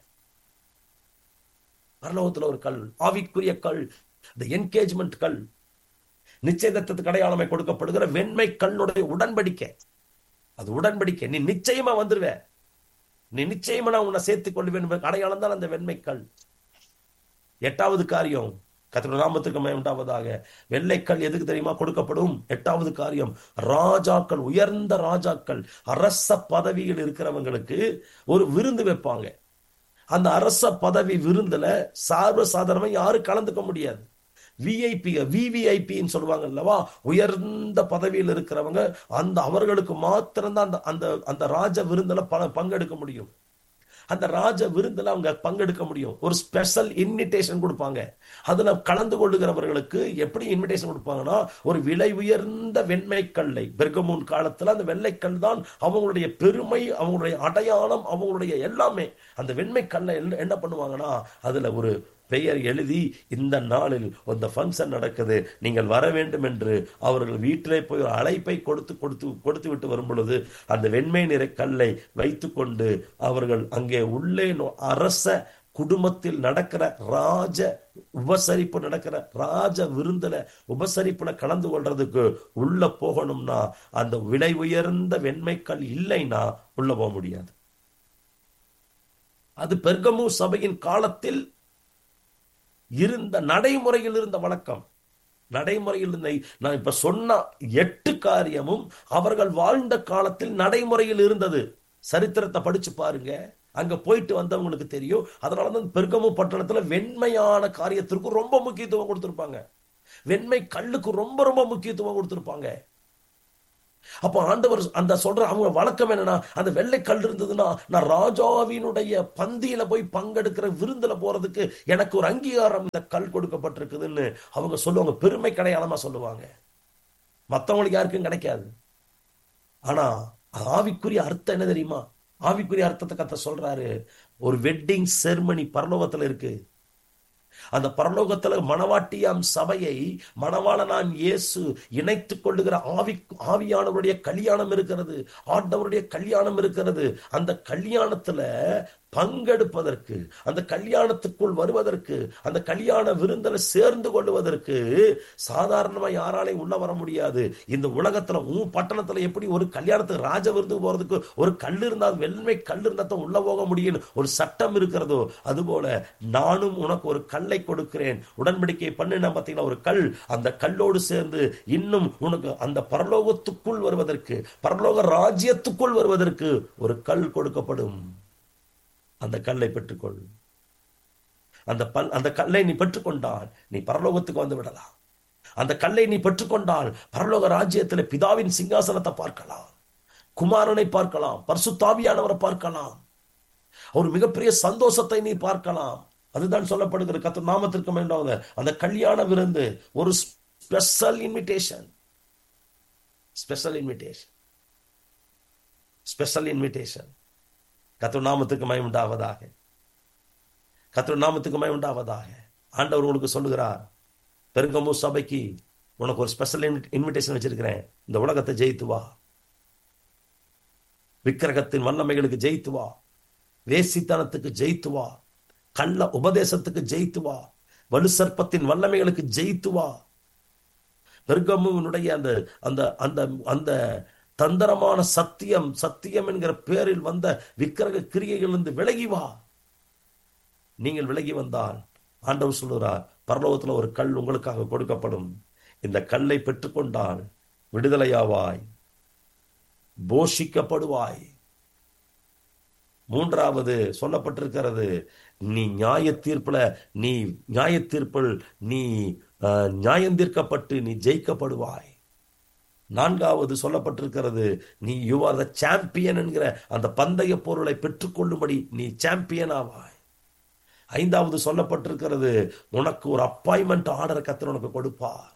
பரலோகத்துல ஒரு கல், ஆவிக்குரிய கல், இந்த என்கேஜ்மெண்ட் கல், நிச்சயதார்த்தத்துக்கு அடையாளமை கொடுக்கப்படுகிற வெண்மை கல்லுடைய உடன்படிக்கை. அது உடன்படிக்கை. நீ நிச்சயமா வந்துருவ, நீ நிச்சயமா நான் உன்னை சேர்த்துக் கொள்வேன் அடையாளம் தான் அந்த வெண்மை கல். எட்டாவது காரியம், கர்த்தருடைய நாமத்துக்கு மகிமை உண்டாவதாக, வெள்ளைக்கல் எதுக்கு தெரியுமா கொடுக்கப்படும்? எட்டாவது காரியம், ராஜாக்கள், உயர்ந்த ராஜாக்கள், அரச பதவியில் இருக்கிறவங்களுக்கு ஒரு விருந்து வைப்பாங்க. அந்த அரச பதவி விருந்துல சார்வ சாதாரணமா யாரும் கலந்துக்க முடியாது. விஐபி விவிஐபின்னு சொல்லுவாங்க அல்லவா, உயர்ந்த பதவியில் இருக்கிறவங்க, அந்த அவர்களுக்கு மாத்திரம்தான் அந்த அந்த அந்த ராஜ விருந்துல பல பங்கெடுக்க முடியும். அந்த ராஜ விருந்துல அவங்க பங்கெடுக்க முடியும். ஒரு ஸ்பெஷல் இன்விடேஷன் கொடுப்பாங்க. அதுல கலந்து கொள்ளுகிறவர்களுக்கு எப்படி இன்விடேஷன் கொடுப்பாங்கன்னா, ஒரு விலை உயர்ந்த வெண்மைக்கல்லை, பெர்கமூன் காலத்துல அந்த வெள்ளைக்கல் தான் அவங்களுடைய பெருமை, அவங்களுடைய அடையாளம், அவங்களுடைய எல்லாமே. அந்த வெண்மைக்கல்லை என்ன பண்ணுவாங்கன்னா, அதுல ஒரு பெயர் எழுதி, இந்த நாளில் அந்த ஃபங்க்ஷன் நடக்குது, நீங்கள் வர வேண்டும் என்று அவர்கள் வீட்டிலே போய் ஒரு அழைப்பை கொடுத்து கொடுத்து கொடுத்து விட்டு வரும் பொழுது அந்த வெண்மை நிற கல்லை வைத்துக்கொண்டு அவர்கள் அங்கே உள்ளே அரச குடும்பத்தில் நடக்கிற ராஜ உபசரிப்பு நடக்கிற ராஜ விருந்துல உபசரிப்புல கலந்து கொள்றதுக்கு உள்ள போகணும்னா அந்த விலை உயர்ந்த வெண்மைக்கல் இல்லைன்னா உள்ள போக முடியாது. அது பெர்கமு சபையின் காலத்தில் இருந்த நடைமுறையில் இருந்த வழக்கம். நடைமுறையில் இருந்த நான் இப்ப சொன்ன எட்டு காரியமும் அவர்கள் வாழ்ந்த காலத்தில் நடைமுறையில் இருந்தது. சரித்திரத்தை படிச்சு பாருங்க, அங்க போயிட்டு வந்தவங்களுக்கு தெரியும். அதனாலதான் பெர்கமு பட்டணத்துல வெண்மையான காரியத்திற்கு ரொம்ப முக்கியத்துவம் கொடுத்திருப்பாங்க. வெண்மை கல்லுக்கு ரொம்ப ரொம்ப முக்கியத்துவம் கொடுத்திருப்பாங்க. அப்ப ஆண்டவர் அந்த சொல்ற அவங்க வழக்கம் என்னன்னா, அந்த வெள்ளை கல் இருந்ததுன்னா நான் ராஜாவினுடைய பந்தியில போய் பங்கெடுக்கிற விருந்துல போறதுக்கு எனக்கு ஒரு அங்கீகாரம் இந்த கல் கொடுக்கப்பட்டிருக்குதுன்னு அவங்க சொல்லுவாங்க. பெருமை அடையாளமா சொல்லுவாங்க. மத்தவங்களுக்கு யாருக்கும் கிடைக்காது. ஆனா ஆவிக்குரிய அர்த்தம் என்ன தெரியுமா? ஆவிக்குரிய அர்த்தத்தை கத்த சொல்றாரு. ஒரு வெட்டிங் செர்மனி பரலோகத்துல இருக்கு. அந்த பரலோகத்துல மணவாட்டியாம் சபையை மணவாளனாம் இயேசு இணைத்துக் கொள்ளுகிற ஆவி ஆவியானவருடைய கல்யாணம் இருக்கிறது. ஆண்டவருடைய கல்யாணம் இருக்கிறது. அந்த கல்யாணத்துல பங்கெடுப்பதற்கு, அந்த கல்யாணத்துக்குள் வருவதற்கு, அந்த கல்யாண விருந்தில சேர்ந்து கொள்வதற்கு சாதாரணமா யாராலையும் உள்ள வர முடியாது. இந்த உலகத்துல உன் பட்டணத்துல எப்படி ஒரு கல்யாணத்துக்கு ராஜ விருந்துக்கு போறதுக்கு ஒரு கல் இருந்தால், வெண்மை கல் இருந்தா தான் உள்ள போக முடியும் ஒரு சட்டம் இருக்கிறதோ, அதுபோல நானும் உனக்கு ஒரு கல்லை கொடுக்கிறேன். உடன்படிக்கை பண்ணின பார்த்தீங்கன்னா ஒரு கல், அந்த கல்லோடு சேர்ந்து இன்னும் உனக்கு அந்த பரலோகத்துக்குள் வருவதற்கு, பரலோக ராஜ்யத்துக்குள் வருவதற்கு ஒரு கல் கொடுக்கப்படும். அந்த கல்லை பெற்றுக்கொள். அந்த பல் அந்த கல்லை நீ பெற்றுக்கொண்டால் நீ பரலோகத்துக்கு வந்து விடலாம். அந்த கல்லை நீ பெற்றுக்கொண்டால் பரலோக ராஜ்யத்தில் பிதாவின் சிங்காசனத்தை பார்க்கலாம், குமாரனை பார்க்கலாம், பரிசுத்த ஆவியானவரை பார்க்கலாம், ஒரு மிகப்பெரிய சந்தோஷத்தை நீ பார்க்கலாம். அதுதான் சொல்லப்படுகிற கர்த்தர் நாமத்திற்கு மேலாக அந்த கல்யாண விருந்து ஒரு special invitation. Special invitation special invitation கர்த்தர் நாமத்துக்கு மகிமை உண்டாவதாக. கர்த்தர் நாமத்துக்கு மகிமை உண்டாவதாக. ஆண்டவர் உங்களுக்கு சொல்லுகிறார், பெர்கமு சபைக்கு உனக்கு ஒரு ஸ்பெஷல் இன்விடேஷன் வச்சிருக்கிறேன். இந்த உலகத்தை ஜெயித்து வா, விக்கிரகத்தின் வல்லமைகளுக்கு ஜெயித்து வா, வேசித்தனத்துக்கு ஜெயித்து வா, கள்ள உபதேசத்துக்கு ஜெயித்து வா, வலு சர்ப்பத்தின் வல்லமைகளுக்கு ஜெயித்து வா. பெர்கமுனுடைய அந்த அந்த அந்த அந்த தந்திரமான சத்தியம் சத்தியம் என்கிற பேரில் வந்த விக்கிரக கிரியைகளிலிருந்து விலகி வா. நீங்கள் விலகி வந்தால் ஆண்டவர் சொல்லுகிறார், பரலோகத்தில் ஒரு கல் உங்களுக்காக கொடுக்கப்படும். இந்த கல்லை பெற்றுக்கொண்டால் விடுதலையாவாய், போஷிக்கப்படுவாய். மூன்றாவது சொல்லப்பட்டிருக்கிறது, நீ நியாய தீர்ப்புல நீ நியாய தீர்ப்பில் நீ நியாயம் தீர்க்கப்பட்டு நீ ஜெயிக்கப்படுவாய். நான்காவது சொல்லப்பட்டிருக்கிறது, நீ யூ ஆர் த சாம்பியன் என்கிற அந்த பந்தய பொருளை பெற்றுக்கொள்ளும்படி நீ சாம்பியன் ஆவாய். ஐந்தாவது சொல்லப்பட்டிருக்கிறது, உனக்கு ஒரு அப்பாயின்மெண்ட் ஆர்டர் கர்த்தர் உனக்கு கொடுப்பார்.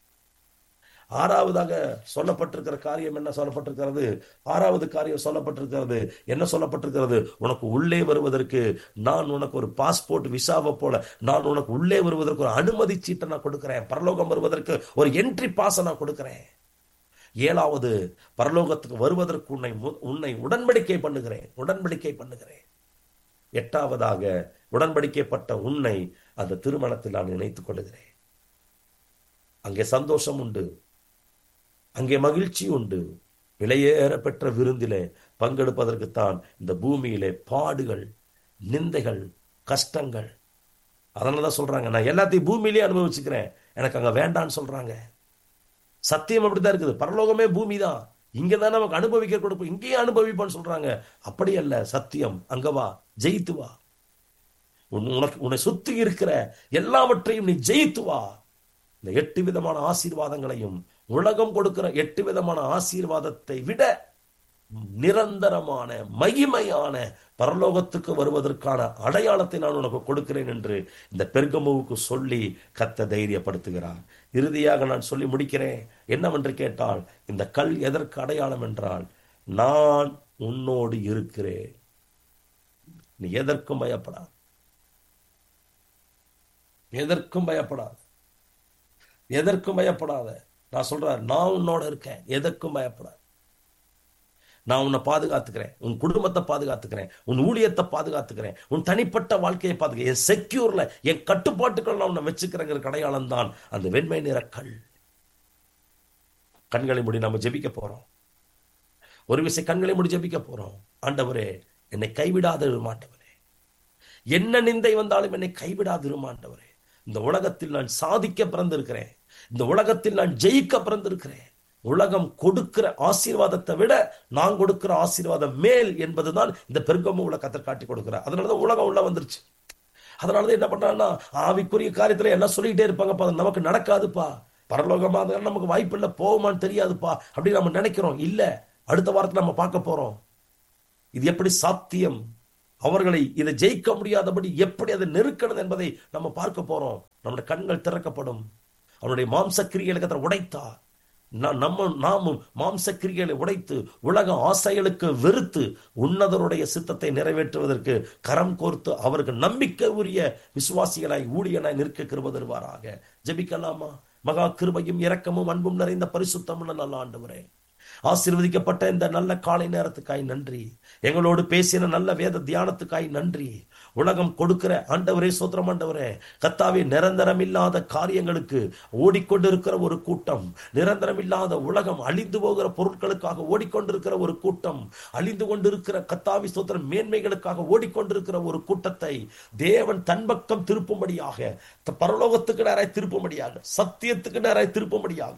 ஆறாவதாக சொல்லப்பட்டிருக்கிற காரியம் என்ன சொல்லப்பட்டிருக்கிறது? ஆறாவது காரியம் சொல்லப்பட்டிருக்கிறது என்ன சொல்லப்பட்டிருக்கிறது? உனக்கு உள்ளே வருவதற்கு நான் உனக்கு ஒரு பாஸ்போர்ட் விசாவை போல நான் உனக்கு உள்ளே வருவதற்கு ஒரு அனுமதி சீட்டை நான் கொடுக்கிறேன். பரலோகம் வருவதற்கு ஒரு என்ட்ரி பாஸை நான் கொடுக்கிறேன். ஏழாவது, பரலோகத்துக்கு வருவதற்கு உன்னை உன்னை உடன்படிக்கை பண்ணுகிறேன் உடன்படிக்கை பண்ணுகிறேன். எட்டாவதாக, உடன்படிக்கைப்பட்ட உன்னை அந்த திருமணத்தில் நான் இணைத்துக் கொள்ளுகிறேன். அங்கே சந்தோஷம் உண்டு, அங்கே மகிழ்ச்சி உண்டு. விலையேற பெற்ற விருந்திலே பங்கெடுப்பதற்குத்தான் இந்த பூமியிலே பாடுகள், நிந்தைகள், கஷ்டங்கள். அதனாலதான் சொல்றாங்க, நான் எல்லாத்தையும் பூமியிலே அனுபவிச்சுக்கிறேன், எனக்கு அங்க வேண்டான்னு சொல்றாங்க. சத்தியம் அப்படித்தான் இருக்குது. பரலோகமே பூமி தான், இங்கதான் நமக்கு அனுபவிக்க கொடுப்போம், இங்கேயே அனுபவிப்பான்னு சொல்றாங்க. அப்படி அல்ல, சத்தியம் அங்க வா, ஜெயித்து வா. உனக்கு உன்னை சுத்தி இருக்கிற எல்லாவற்றையும் நீ ஜெயித்து வா. இந்த எட்டு விதமான ஆசீர்வாதங்களையும், உலகம் கொடுக்கிற எட்டு விதமான ஆசீர்வாதத்தை விட நிரந்தரமான மகிமையான பரலோகத்துக்கு வருவதற்கான அடையாளத்தை நான் உனக்கு கொடுக்கிறேன் என்று இந்த பெர்கமுவுக்கு சொல்லி கர்த்தர் தைரியப்படுத்துகிறார். இறுதியாக நான் சொல்லி முடிக்கிறேன். என்னவென்று கேட்டால், இந்த கல் எதற்கு அடையாளம் என்றால், நான் உன்னோடு இருக்கிறேன், நீ எதற்கும் பயப்படாது, எதற்கும் பயப்படாது, எதற்கும் பயப்படாத. நான் சொல்றேன், நான் உன்னோட இருக்கேன், எதற்கும் பயப்படாது. நான் உன்னை பாதுகாத்துக்கிறேன், உன் குடும்பத்தை பாதுகாத்துக்கிறேன், உன் ஊழியத்தை பாதுகாத்துக்கிறேன், உன் தனிப்பட்ட வாழ்க்கையை பாதுகாக்கிறேன், என் செக்யூர்ல என் கட்டுப்பாட்டுக்கள் நான் உன்னை வச்சுக்கிறேங்கிற அடையாளம் தான் அந்த வெண்மை நிற கல். கண்களை மூடி நம்ம ஜெபிக்க போறோம். ஒரு விஷயம், கண்களை மூடி ஜெபிக்க போறோம். ஆண்டவரே, என்னை கைவிடாத ஆண்டவரே, என்ன நிந்தை வந்தாலும் என்னை கைவிடாது ஆண்டவரே. இந்த உலகத்தில் நான் சாதிக்க பிறந்திருக்கிறேன், இந்த உலகத்தில் நான் ஜெயிக்க பிறந்திருக்கிறேன். உலகம் கொடுக்கிற ஆசீர்வாதத்தை விட நான் கொடுக்கிற ஆசீர்வாதம் மேல் என்பதுதான் இந்த பெர்கமு உள்ள கர்த்தர் காட்டி கொடுக்கிறார். அதனாலதான் உலகம் உள்ள வந்துருச்சு. அதனாலதான் என்ன பண்றாங்கன்னா, ஆவிக்குரிய காரியத்துல எல்லாம் சொல்லிக்கிட்டே இருப்பாங்கப்பா, நமக்கு நடக்காதுப்பா, பரலோகமா நமக்கு வாய்ப்பு இல்லை, போகுமான்னு தெரியாதுப்பா அப்படின்னு நம்ம நினைக்கிறோம். இல்ல, அடுத்த வாரத்தில் நம்ம பார்க்க போறோம் இது எப்படி சாத்தியம், அவர்களை இதை ஜெயிக்க முடியாதபடி எப்படி அதை நெருக்கணும் என்பதை நம்ம பார்க்க போறோம். நம்முடைய கண்கள் திறக்கப்படும். அவனுடைய மாம்ச கிரியைகளை கர்த்தர் உடைத்தார். நம்ம நாமும் மாம்ச கிரிகளை உடைத்து உலக ஆசைகளுக்கு வெறுத்து உன்னதருடைய சித்தத்தை நிறைவேற்றுவதற்கு கரம் கோர்த்து அவருக்கு நம்பிக்கை உரிய விசுவாசிகளாய் ஊழியனாய் நிற்க கிருபை தருவாராக. ஜெபிக்கலாமா? மகா கிருபையும் இரக்கமும் அன்பும் நிறைந்த பரிசுத்தமுள்ள நல்ல ஆண்டவரே, ஆசீர்வதிக்கப்பட்ட இந்த நல்ல காலை நேரத்துக்காய் நன்றி. எங்களோடு பேசின நல்ல வேத தியானத்துக்காய் நன்றி. உலகம் கொடுக்கிற ஆண்டவரே, சோத்திரம் ஆண்டவரே, கர்த்தாவே, நிரந்தரம் இல்லாத காரியங்களுக்கு ஓடிக்கொண்டிருக்கிற ஒரு கூட்டம், நிரந்தரம் இல்லாத உலகம் அழிந்து போகிற பொருட்களுக்காக ஓடிக்கொண்டிருக்கிற ஒரு கூட்டம், அழிந்து கொண்டிருக்கிற கர்த்தாவே சோத்திரம் மேன்மைகளுக்காக ஓடிக்கொண்டிருக்கிற ஒரு கூட்டத்தை தேவன் தன் பக்கம் திருப்பும்படியாக, பரலோகத்துக்கு நேராய் திருப்பும்படியாக, சத்தியத்துக்கு நேராய் திருப்பும்படியாக,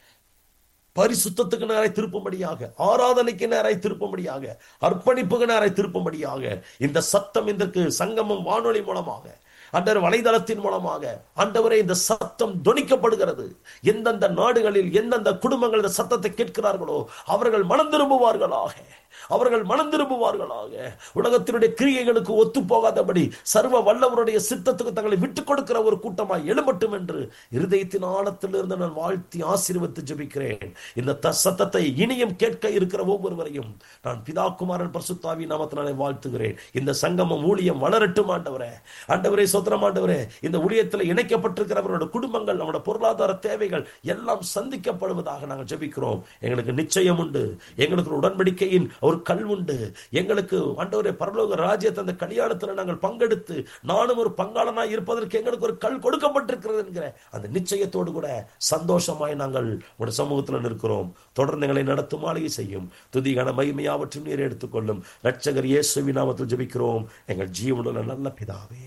பரிசுத்தத்துக்கு நேராய் திருப்பும்படியாக, ஆராதனைக்கு நேராய் திருப்பும்படியாக, அர்ப்பணிப்புக்கு நேராய் திருப்பும்படியாக இந்த சத்தம் இதற்கு சங்கமம் வானொலி மூலமாக, ஆண்டவர் வலைதளத்தின் மூலமாக ஆண்டவரே இந்த சத்தம் தொனிக்கப்படுகிறது. எந்தெந்த நாடுகளில் எந்தெந்த குடும்பங்கள் இந்த சத்தத்தை கேட்கிறார்களோ அவர்கள் மனம் திரும்புவார்களாக, அவர்கள் மனம் திரும்புவார்களாக. உலகத்தினுடைய கிரியைகளுக்கு ஒத்து போகாதபடி சர்வ வல்லவருடைய சித்தத்துக்கு தங்களை விட்டுக் கொடுக்கிற ஒரு கூட்டமாய் எழும்பட்டும் என்று இருதயத்தின் ஆழத்திலிருந்து நான் வாழ்த்தி ஆசீர்வதித்து ஜெபிக்கிறேன். இந்த சத்தத்தை இனியும் கேட்க இருக்கிற ஒவ்வொருவரையும் நான் பிதா குமாரன் பரிசுத்த நாமத்தினாலே வாழ்த்துகிறேன். இந்த சங்கமம் ஊழியம் வளரட்டும் ஆண்டவரே. ஆண்டவரே சோத்திரம் ஆண்டவரே, இந்த ஊழியத்தில் இணைக்கப்பட்டிருக்கிறவர்களோட குடும்பங்கள், நம்முடைய பொருளாதார தேவைகள் எல்லாம் சந்திக்கப்படுவதாக நாங்கள் ஜெபிக்கிறோம். எங்களுக்கு நிச்சயம் உண்டு, எங்களுக்கு உடன்படிக்கையின் ஒரு கல் உண்டு. எங்களுக்கு ஆண்டவரே பரலோக ராஜ்யத்தை அந்த கல்யாணத்தில் நாங்கள் பங்கெடுத்து நானும் ஒரு பங்காளனாய் இருப்பதற்கு எங்களுக்கு ஒரு கல் கொடுக்கப்பட்டிருக்கிறது என்கிற அந்த நிச்சயத்தோடு கூட சந்தோஷமாய் நாங்கள் உங்களுடைய சமூகத்தில் நிற்கிறோம். தொடர்ந்து எங்களை நடத்தும் ஆளுகை செய்யும். துதிகான மகிமையாவற்றும் நீர் எடுத்துக்கொள்ளும். ரட்சகர் இயேசுவின் நாமத்தில் ஜெபிக்கிறோம் எங்கள் ஜீவனுள்ள நல்ல பிதாவே.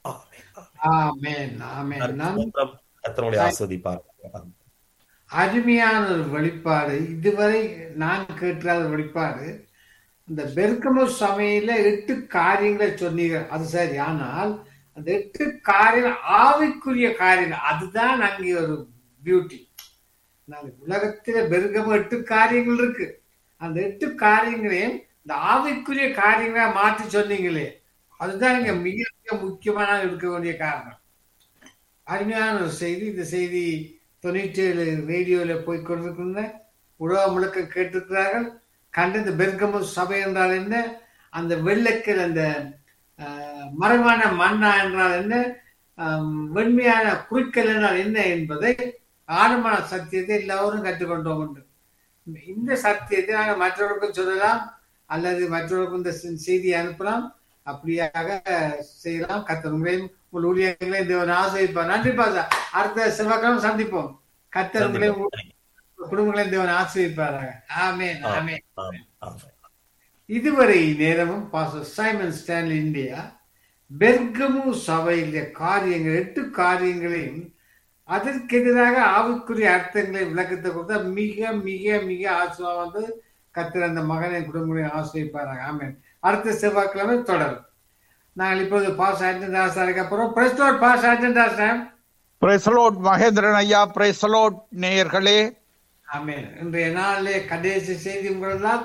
அருமையான ஒரு வெளிப்பாடு. இதுவரை நான் கேட்காத வெளிப்பாடு. இந்த பெர்கமு சபையில எட்டு காரியங்களை சொன்னீங்க, அது சரி. ஆனால் அந்த எட்டு காரியம் ஆவிக்குரிய காரியங்கள், அதுதான் அங்கே ஒரு பியூட்டி. உலகத்தில பெர்கமு எட்டு காரியங்கள் இருக்கு. அந்த எட்டு காரியங்களையும் இந்த ஆவிக்குரிய காரியங்களா மாற்றி சொன்னீங்களே, அதுதான் இங்க மிக மிக முக்கியமான இருக்க வேண்டிய காரணம். அருமையான ஒரு செய்தி. இந்த செய்தி தொண்ணூற்றி ஏழு ரேடியோல போய் கொண்டிருக்கின்ற உலகம் முழுக்க கேட்டிருக்கிறார்கள். கண்டு இந்த பெர்கமு சபை என்றால் என்ன, அந்த வெள்ளைக்கல் அந்த மரமான மண்ணா என்றால் என்ன, வெண்மையான குறிக்கல் என்றால் என்ன என்பதை, ஆழமான சத்தியத்தை எல்லாரும் கற்றுக்கொண்டோம் உண்டு. இந்த சத்தியத்தை நாங்கள் மற்றவர்களுக்கும் சொல்லலாம், அல்லது மற்றவர்களுக்கும் இந்த செய்தியை அனுப்பலாம். அப்படியாக செய்யலாம். கர்த்தர் உங்களையும் உங்கள் ஊழியர்களையும் தேவன் ஆசீர்வதிப்பார். நன்றி பாசா. அடுத்த செவ்வாய்க்கிழமை சந்திப்போம். கர்த்தர் உங்களையும் குடும்பங்களையும் தேவன் ஆசீர்வதிப்பாராக. ஆமென், ஆமென். இதுவரை நேரமும் பாஸ்டர் சைமன் ஸ்டான்லி இந்தியா பெர்கமு சபையில காரியங்கள், எட்டு காரியங்களையும் அதற்கு எதிராக ஆவிக்குரிய அர்த்தங்களை விளக்கத்தை கொடுத்தா மிக மிக மிக ஆசீர்வாதம் வந்து கர்த்தர் அந்த மகனை குடும்பங்களையும் ஆசீர்வதிப்பாராக. ஆமென். அடுத்த செவ்வாய்க்கிழமை தொடரும். நாங்கள் இப்போது பாஸ் ஆண்டன் தாசருக்கு அப்புறம் praise the Lord pass Anton Dasan. Praise the Lord Mahendran ஐயா. பிரைஸ் தி லார்ட் நேயர்களே. ஆமென். இன்றைய நாளிலே கடைசி செய்தி உங்களெல்லாம்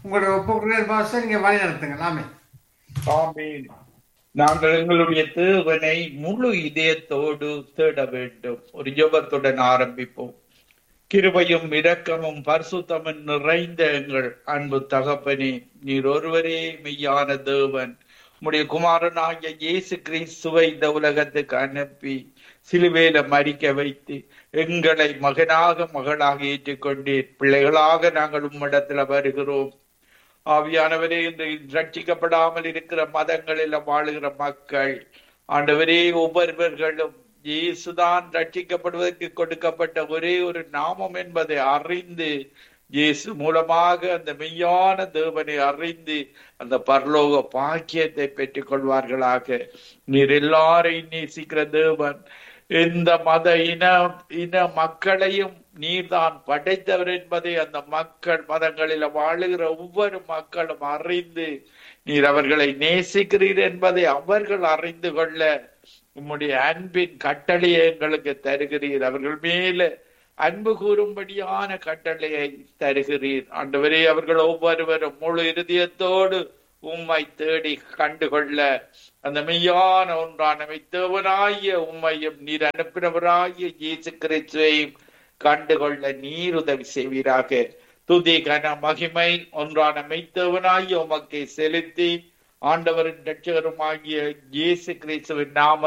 உங்களோட ஒப்புக்குரிய பாச நீங்க வழி நடத்துங்க. ஆமே. ஆமென். நாங்கள் எங்களுடைய தேவனை முழு இதயத்தோடு தேட வேண்டும். ஒரு ஜெபத்துடன் ஆரம்பிப்போம். கிருபையும் இரக்கமும் பரிசுத்தமும் நிறைந்த எங்கள் அன்பு தகப்பனே, நீர் ஒருவரே மெய்யான தேவன். உம்முடைய குமாரனாகிய இயேசு கிறிஸ்துவை இந்த உலகத்துக்கு அனுப்பி சிலுவையில மரிக்க வைத்து எங்களை மகனாக மகளாக ஏற்றுக்கொண்டீர். பிள்ளைகளாக நாங்கள் உம்மிடத்துல வருகிறோம். ஆவியானவரே, இன்று ரட்சிக்கப்படாமல் இருக்கிற மதங்களில் வாழுகிற மக்கள் ஆண்டவரே, ஒவ்வொருவர்களும் இயேசுதான் ரட்சிக்கப்படுவதற்கு கொடுக்கப்பட்ட ஒரே ஒரு நாமம் என்பதை அறிந்து, இயேசு மூலமாக அந்த மெய்யான தேவனை அறிந்து அந்த பரலோக பாக்கியத்தை பெற்றுக் கொள்வார்களாக. நீர் எல்லாரையும் நேசிக்கிற தேவன். எந்த மத இன இன மக்களையும் நீர்தான் படைத்தவர் என்பதை அந்த மக்கள் மதங்களில் வாழுகிற ஒவ்வொரு மக்களும் அறிந்து நீர் அவர்களை நேசிக்கிறீர் என்பதை அவர்கள் அறிந்து கொள்ள உம்முடைய அன்பின் கட்டளையை எங்களுக்கு தருகிறீர். அவர்கள் மேல அன்பு கூறும்படியான கட்டளையை தருகிறீர். ஆண்டவரே, அவர்கள் ஒவ்வொருவரும் முழு இருதயத்தோடு உம்மை தேடி கண்டுகொள்ள அந்த மெய்யான ஒன்றான மெய்த்தேவனாகிய உம்மையும் நீர் அனுப்பினவராகிய இயேசு கிறிஸ்துவையும் கண்டுகொள்ள நீர் உதவி செய்வீராக. துதி கன மகிமை ஒன்றான மெய்த்தேவனாகிய உமக்கை செலுத்தி ஆண்டவரின் இரட்சகருமாகிய இயேசு கிறிஸ்துவின் நாம